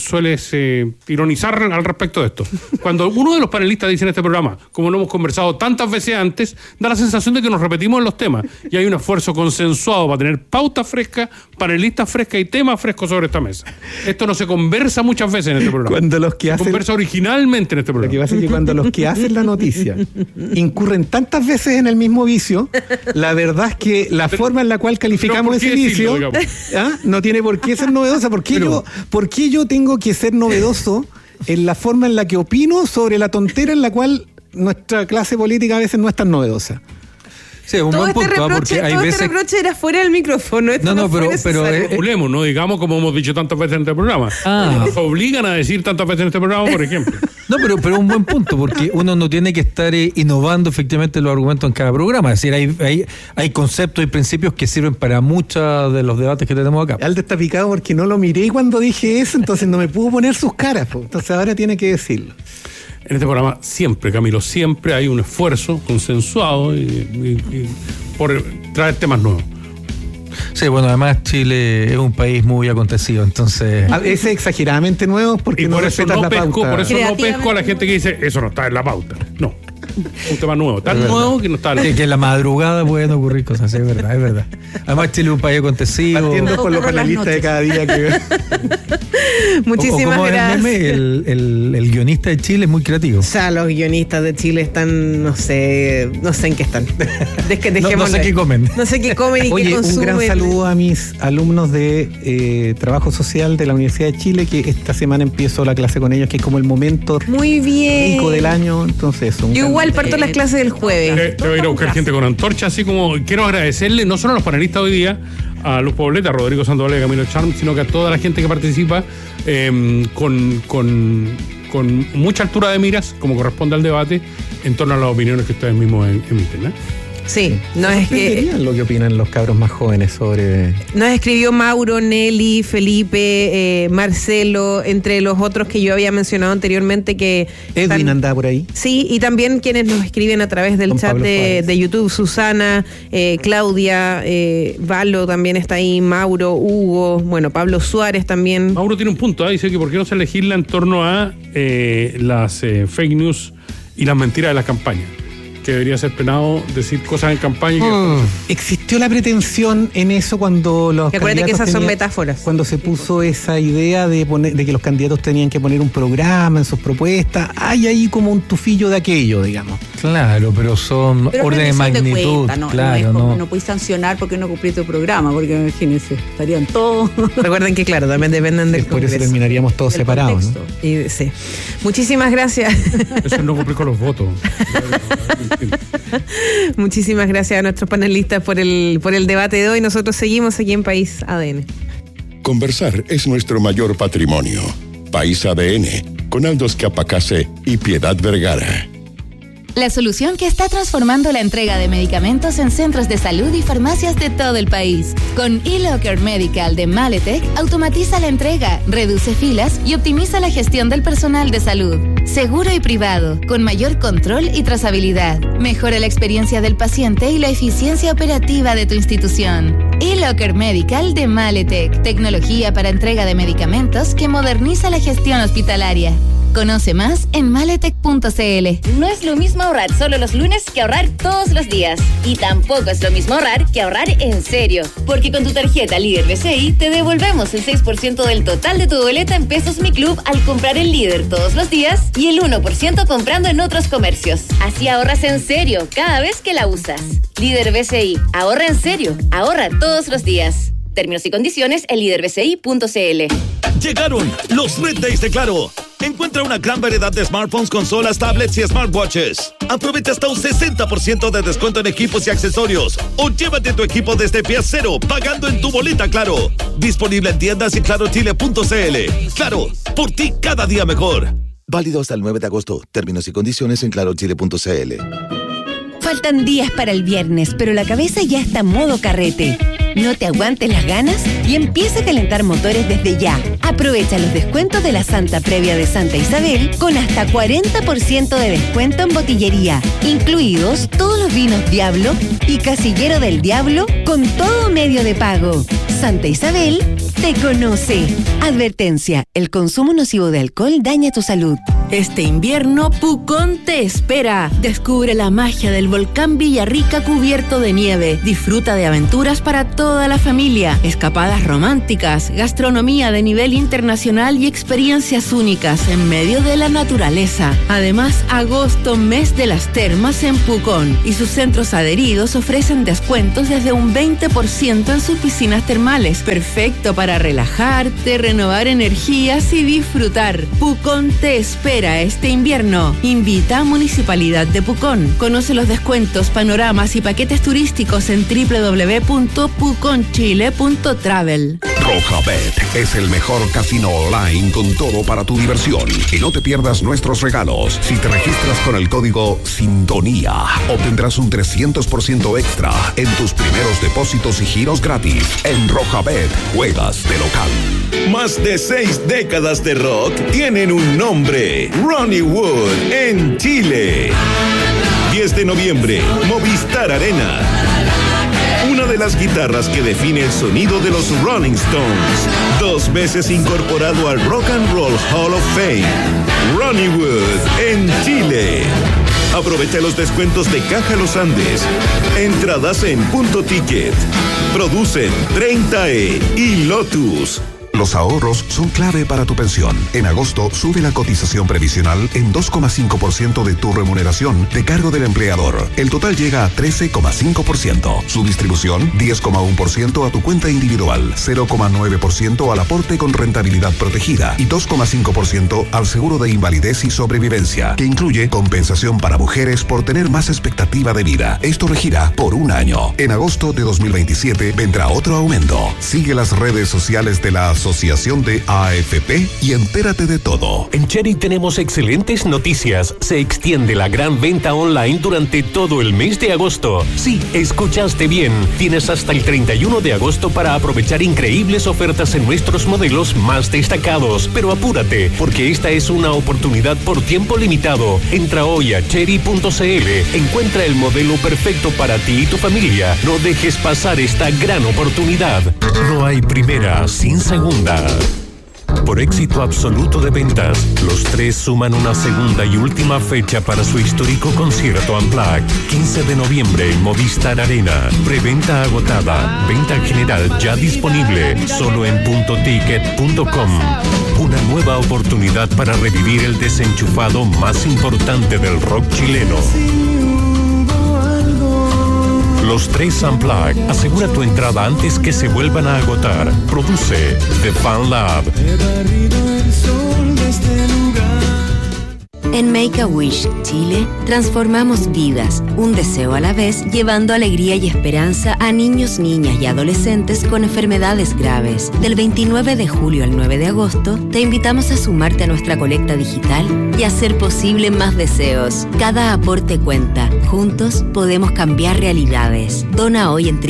ironizar al respecto de esto. Cuando uno de los panelistas dice en este programa, como lo hemos conversado tantas veces antes, da la sensación de que nos repetimos en los temas y hay un esfuerzo consensuado para tener pauta fresca, panelistas frescas y temas frescos sobre esta mesa. Esto no se conversa muchas veces en este programa. Cuando los que se conversa originalmente en este programa. Lo que pasa es que cuando los que hacen la noticia incurren tantas veces en el mismo vicio, la verdad es que la forma en la cual calificamos ese vicio no tiene por qué ser novedosa. ¿Por qué yo tengo que ser novedoso en la forma en la que opino sobre la tontera en la cual nuestra clase política a veces no es tan novedosa? Sí, un buen punto, porque hay veces... este reproche era fuera del micrófono. Pero formulemos, no digamos como hemos dicho tantas veces en este programa. Nos obligan a decir tantas veces en este programa, por ejemplo. No, pero un buen punto, porque uno no tiene que estar innovando efectivamente los argumentos en cada programa. Es decir, hay conceptos y principios que sirven para muchos de los debates que tenemos acá. Aldo está picado porque no lo miré cuando dije eso, entonces no me pudo poner sus caras. Entonces ahora tiene que decirlo. En este programa siempre, Camilo, siempre hay un esfuerzo consensuado y por traer temas nuevos. Sí, bueno, además Chile es un país muy acontecido, entonces... Es exageradamente nuevo porque no respetas la pauta. Por eso no pesco a la gente que dice, eso no está en la pauta. No. Un tema nuevo, tan nuevo que no está en la... Que en la madrugada pueden ocurrir cosas, sí, es verdad. Además Chile es un país acontecido. Partiendo por los panelistas de cada día que... Muchísimas gracias. El guionista de Chile es muy creativo. O sea, los guionistas de Chile están, no sé en qué están. No sé qué comen. No sé qué comen y qué consumen. Un gran saludo a mis alumnos de Trabajo Social de la Universidad de Chile, que esta semana empiezo la clase con ellos, que es como el momento muy bien rico del año. Entonces, yo igual parto las clases del jueves. Te voy a ir a buscar gente con antorcha, así como quiero agradecerle no solo a los panelistas hoy día, a Luz Poblete, a Rodrigo Sandoval y a Camilo Charm, sino que a toda la gente que participa con mucha altura de miras, como corresponde al debate, en torno a las opiniones que ustedes mismos emiten, ¿eh? Sí, es que lo que opinan los cabros más jóvenes sobre... Nos escribió Mauro, Nelly, Felipe, Marcelo, entre los otros que yo había mencionado anteriormente que... Edwin anda por ahí. Sí, y también quienes nos escriben a través del chat de YouTube, Susana, Claudia, Valo también está ahí, Mauro, Hugo, bueno, Pablo Suárez también. Mauro tiene un punto, dice que por qué no se legisla en torno a las fake news y las mentiras de las campañas. Que debería ser penado decir cosas en campaña. Existió la pretensión en eso cuando los candidatos que esas son metáforas. Cuando se puso esa idea de que los candidatos tenían que poner un programa en sus propuestas. Hay ahí como un tufillo de aquello, digamos. Claro, pero son órdenes de magnitud. No puedes sancionar porque no cumpliste tu programa, porque imagínense, estarían todos. Recuerden que claro, también dependen del Por eso terminaríamos todos separados, ¿no? Y, sí. Muchísimas gracias. Eso no cumplir con los votos. Muchísimas gracias a nuestros panelistas por el debate de hoy. Nosotros seguimos aquí en País ADN. Conversar es nuestro mayor patrimonio. País ADN, con Aldo Escapacase y Piedad Vergara. La solución que está transformando la entrega de medicamentos en centros de salud y farmacias de todo el país. Con eLocker Medical de Maletec, automatiza la entrega, reduce filas y optimiza la gestión del personal de salud. Seguro y privado, con mayor control y trazabilidad. Mejora la experiencia del paciente y la eficiencia operativa de tu institución. eLocker Medical de Maletec, tecnología para entrega de medicamentos que moderniza la gestión hospitalaria. Conoce más en maletec.cl. No es lo mismo ahorrar solo los lunes que ahorrar todos los días. Y tampoco es lo mismo ahorrar que ahorrar en serio. Porque con tu tarjeta Líder BCI te devolvemos el 6% del total de tu boleta en Pesos Mi Club al comprar en Líder todos los días y el 1% comprando en otros comercios. Así ahorras en serio cada vez que la usas. Líder BCI. Ahorra en serio. Ahorra todos los días. Términos y condiciones en liderbci.cl. Llegaron los Red Days de Claro. Encuentra una gran variedad de smartphones, consolas, tablets y smartwatches. Aprovecha hasta un 60% de descuento en equipos y accesorios. O llévate tu equipo desde pie cero, pagando en tu boleta Claro. Disponible en tiendas y clarochile.cl. Claro, por ti cada día mejor. Válido hasta el 9 de agosto. Términos y condiciones en clarochile.cl. Faltan días para el viernes, pero la cabeza ya está en modo carrete. No te aguantes las ganas y empieza a calentar motores desde ya. Aprovecha los descuentos de la Santa Previa de Santa Isabel con hasta 40% de descuento en botillería, incluidos todos los vinos Diablo y Casillero del Diablo con todo medio de pago. Santa Isabel te conoce. Advertencia: el consumo nocivo de alcohol daña tu salud. Este invierno, Pucón te espera. Descubre la magia del volcán Villarrica cubierto de nieve. Disfruta de aventuras para toda la familia, escapadas románticas, gastronomía de nivel internacional y experiencias únicas en medio de la naturaleza. Además, agosto, mes de las termas en Pucón, y sus centros adheridos ofrecen descuentos desde un 20% en sus piscinas termales. Perfecto para relajarte, renovar energías y disfrutar. Pucón te espera este invierno. Invita a Municipalidad de Pucón. Conoce los descuentos, panoramas y paquetes turísticos en www.puconchile.travel. Rojabet es el mejor casino online con todo para tu diversión. Y no te pierdas nuestros regalos. Si te registras con el código Sintonía, obtendrás un 300% extra en tus primeros depósitos y giros gratis. En Rojabet, juegas de local. Más de 6 décadas de rock tienen un nombre: Ronnie Wood en Chile. 10 de noviembre, Movistar Arena. Una de las guitarras que define el sonido de los Rolling Stones. 2 veces incorporado al Rock and Roll Hall of Fame. Ronnie Wood en Chile. Aprovecha los descuentos de Caja Los Andes. Entradas en Punto Ticket. Producen 30E y Lotus. Los ahorros son clave para tu pensión. En agosto, sube la cotización previsional en 2,5% de tu remuneración de cargo del empleador. El total llega a 13,5%. Su distribución, 10,1% a tu cuenta individual, 0,9% al aporte con rentabilidad protegida y 2,5% al seguro de invalidez y sobrevivencia, que incluye compensación para mujeres por tener más expectativa de vida. Esto regirá por un año. En agosto de 2027 vendrá otro aumento. Sigue las redes sociales de la Asociación de AFP y entérate de todo. En Cherry tenemos excelentes noticias. Se extiende la gran venta online durante todo el mes de agosto. Sí, escuchaste bien. Tienes hasta el 31 de agosto para aprovechar increíbles ofertas en nuestros modelos más destacados. Pero apúrate, porque esta es una oportunidad por tiempo limitado. Entra hoy a cherry.cl. Encuentra el modelo perfecto para ti y tu familia. No dejes pasar esta gran oportunidad. No hay primera sin segunda. Por éxito absoluto de ventas, los tres suman una segunda y última fecha para su histórico concierto Unplugged. 15 de noviembre en Movistar Arena. Preventa agotada. Venta general ya disponible. Solo en puntoticket.com. Una nueva oportunidad para revivir el desenchufado más importante del rock chileno. Los tres Unplugged. Asegura tu entrada antes que se vuelvan a agotar. Produce The Fan Lab. En Make-A-Wish Chile transformamos vidas, un deseo a la vez, llevando alegría y esperanza a niños, niñas y adolescentes con enfermedades graves. Del 29 de julio al 9 de agosto, te invitamos a sumarte a nuestra colecta digital y hacer posible más deseos. Cada aporte cuenta. Juntos podemos cambiar realidades. Dona hoy en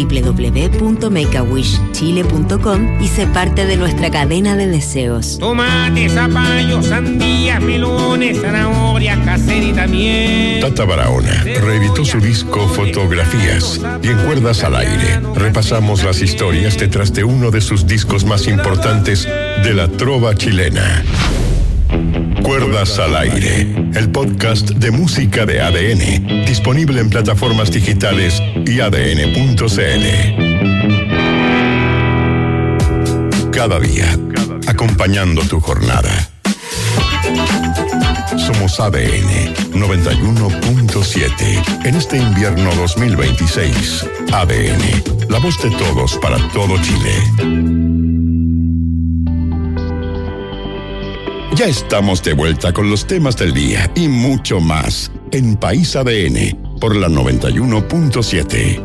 www.makeawishchile.com y sé parte de nuestra cadena de deseos. Tomate, zapallo, sandías, melones, zanahorias, caserita, miel. Tata Barahona reeditó su disco Fotografías y en Cuerdas al Aire repasamos las historias detrás de uno de sus discos más importantes de la trova chilena. Cuerdas al aire, el podcast de música de ADN, disponible en plataformas digitales y ADN.cl. Cada día, acompañando tu jornada. Somos ADN 91.7. En este invierno 2026, ADN, la voz de todos para todo Chile. Ya estamos de vuelta con los temas del día y mucho más en País ADN por la 91.7.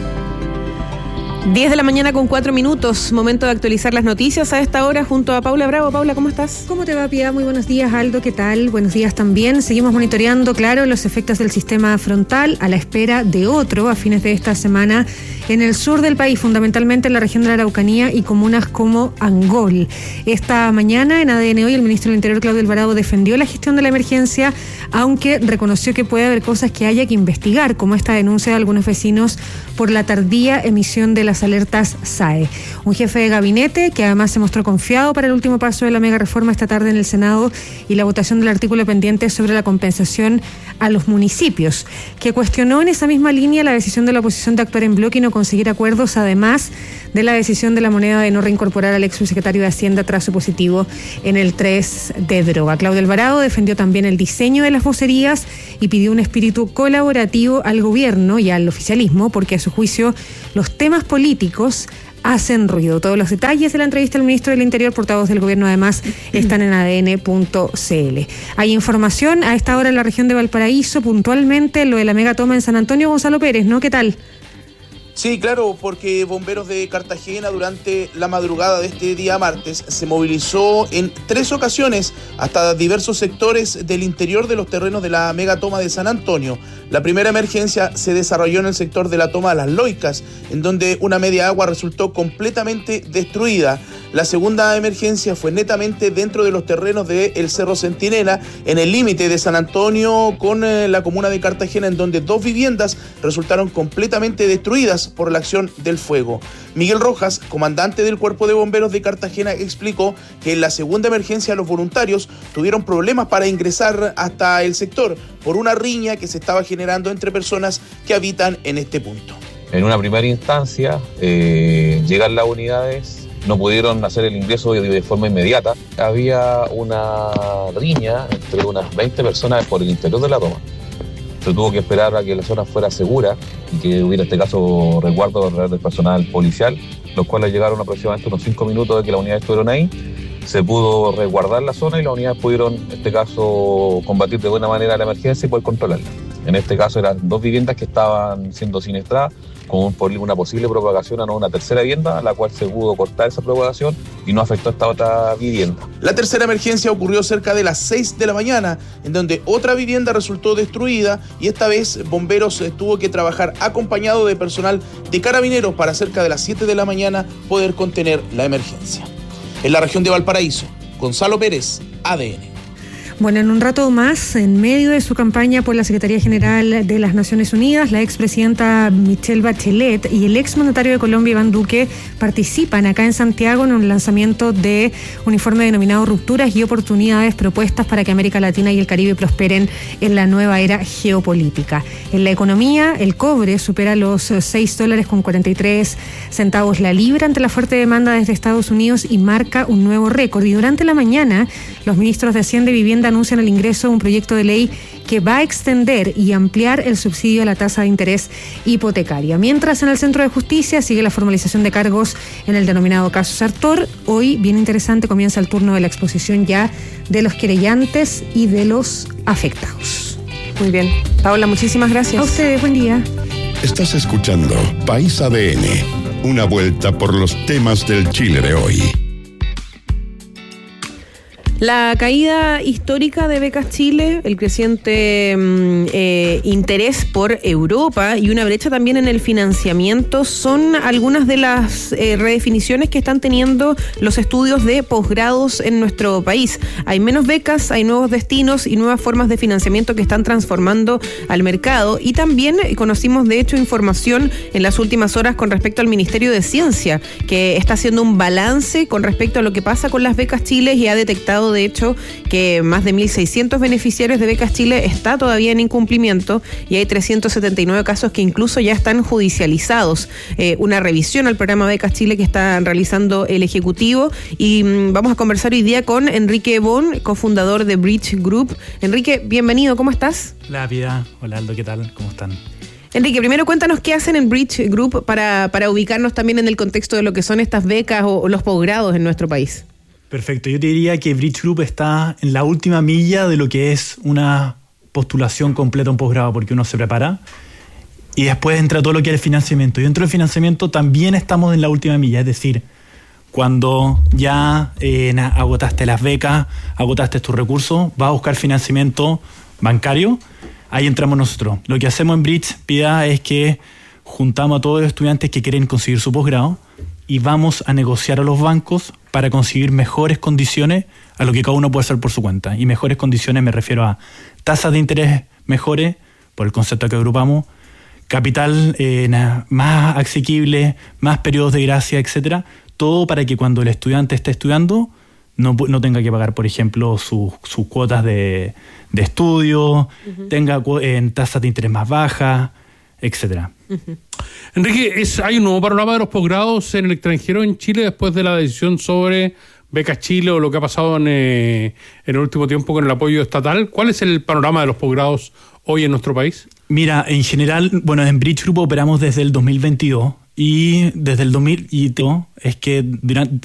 10 de la mañana con 4 minutos, momento de actualizar las noticias a esta hora junto a Paula Bravo. Paula, ¿cómo estás? ¿Cómo te va, Piedad? Muy buenos días, Aldo, ¿qué tal? Buenos días también. Seguimos monitoreando, claro, los efectos del sistema frontal a la espera de otro a fines de esta semana en el sur del país, fundamentalmente en la región de la Araucanía y comunas como Angol. Esta mañana en ADN Hoy el ministro del Interior, Claudio Alvarado, defendió la gestión de la emergencia, aunque reconoció que puede haber cosas que haya que investigar, como esta denuncia de algunos vecinos por la tardía emisión de las alertas SAE. Un jefe de gabinete que además se mostró confiado para el último paso de la mega reforma esta tarde en el Senado y la votación del artículo pendiente sobre la compensación a los municipios, que cuestionó en esa misma línea la decisión de la oposición de actuar en bloque y no conseguir acuerdos, además de la decisión de la moneda de no reincorporar al ex subsecretario de Hacienda tras su positivo en el 3 de droga. Claudio Alvarado defendió también el diseño de las vocerías y pidió un espíritu colaborativo al gobierno y al oficialismo, porque a su juicio los temas políticos hacen ruido. Todos los detalles de la entrevista al ministro del Interior, portavoz del gobierno, además, están en adn.cl. Hay información a esta hora en la región de Valparaíso, puntualmente lo de la mega toma en San Antonio. Gonzalo Pérez, ¿no? ¿Qué tal? Sí, claro, porque bomberos de Cartagena durante la madrugada de este día martes se movilizó en 3 ocasiones hasta diversos sectores del interior de los terrenos de la mega toma de San Antonio. La primera emergencia se desarrolló en el sector de la toma de Las Loicas, en donde una media agua resultó completamente destruida. La segunda emergencia fue netamente dentro de los terrenos del Cerro Centinela, en el límite de San Antonio con la comuna de Cartagena, en donde 2 viviendas resultaron completamente destruidas por la acción del fuego. Miguel Rojas, comandante del Cuerpo de Bomberos de Cartagena, explicó que en la segunda emergencia los voluntarios tuvieron problemas para ingresar hasta el sector por una riña que se estaba generando entre personas que habitan en este punto. En una primera instancia, llegan las unidades, no pudieron hacer el ingreso de forma inmediata. Había una riña entre unas 20 personas por el interior de la toma. Se tuvo que esperar a que la zona fuera segura y que hubiera, en este caso, resguardo del personal policial, los cuales llegaron aproximadamente unos 5 minutos de que las unidades estuvieron ahí. Se pudo resguardar la zona y las unidades pudieron, en este caso, combatir de buena manera la emergencia y poder controlarla. En este caso eran 2 viviendas que estaban siendo siniestradas con una posible propagación a una tercera vivienda, a la cual se pudo cortar esa propagación y no afectó a esta otra vivienda. La tercera emergencia ocurrió cerca de las 6 de la mañana, en donde otra vivienda resultó destruida y esta vez bomberos tuvo que trabajar acompañado de personal de carabineros para cerca de las 7 de la mañana poder contener la emergencia. En la región de Valparaíso, Gonzalo Pérez, ADN. Bueno, en un rato más, en medio de su campaña por la Secretaría General de las Naciones Unidas, la expresidenta Michelle Bachelet y el exmandatario de Colombia, Iván Duque, participan acá en Santiago en un lanzamiento de un informe denominado Rupturas y Oportunidades, propuestas para que América Latina y el Caribe prosperen en la nueva era geopolítica. En la economía, el cobre supera los $6.43 la libra ante la fuerte demanda desde Estados Unidos y marca un nuevo récord. Y durante la mañana, los ministros de Hacienda y Vivienda anuncian el ingreso de un proyecto de ley que va a extender y ampliar el subsidio a la tasa de interés hipotecaria. Mientras en el Centro de Justicia sigue la formalización de cargos en el denominado caso Sartor. Hoy, bien interesante, comienza el turno de la exposición ya de los querellantes y de los afectados. Muy bien. Paola, muchísimas gracias. A ustedes, buen día. Estás escuchando País ADN, una vuelta por los temas del Chile de hoy. La caída histórica de Becas Chile, el creciente interés por Europa y una brecha también en el financiamiento son algunas de las redefiniciones que están teniendo los estudios de posgrados en nuestro país. Hay menos becas, hay nuevos destinos y nuevas formas de financiamiento que están transformando al mercado. Y también conocimos, de hecho, información en las últimas horas con respecto al Ministerio de Ciencia, que está haciendo un balance con respecto a lo que pasa con las Becas Chile y ha detectado señalado, de hecho, que más de 1.600 beneficiarios de Becas Chile está todavía en incumplimiento y hay 379 casos que incluso ya están judicializados. Una revisión al programa Becas Chile que está realizando el Ejecutivo, y vamos a conversar hoy día con Enrique Bon, cofundador de Bridge Group. Enrique, bienvenido, ¿cómo estás? Hola, Pia. Hola, Aldo, ¿qué tal? ¿Cómo están? Enrique, primero cuéntanos qué hacen en Bridge Group para ubicarnos también en el contexto de lo que son estas becas o los posgrados en nuestro país. Perfecto, yo te diría que Bridge Group está en la última milla de lo que es una postulación completa a un posgrado, porque uno se prepara y después entra todo lo que es el financiamiento. Y dentro del financiamiento también estamos en la última milla, es decir, cuando ya agotaste las becas, agotaste tus recursos, vas a buscar financiamiento bancario, ahí entramos nosotros. Lo que hacemos en Bridge, Pia, es que juntamos a todos los estudiantes que quieren conseguir su posgrado y vamos a negociar a los bancos para conseguir mejores condiciones a lo que cada uno puede hacer por su cuenta. Y mejores condiciones me refiero a tasas de interés mejores, por el concepto que agrupamos, capital más asequible, más periodos de gracia, etcétera. Todo para que cuando el estudiante esté estudiando no tenga que pagar, por ejemplo, sus cuotas de estudio, tenga tasas de interés más bajas, etcétera. Enrique, ¿hay un nuevo panorama de los posgrados en el extranjero en Chile después de la decisión sobre Becas Chile o lo que ha pasado en el último tiempo con el apoyo estatal? ¿Cuál es el panorama de los posgrados hoy en nuestro país? Mira, en general, bueno, en Bridge Group operamos desde el 2022 y desde el 2022 es que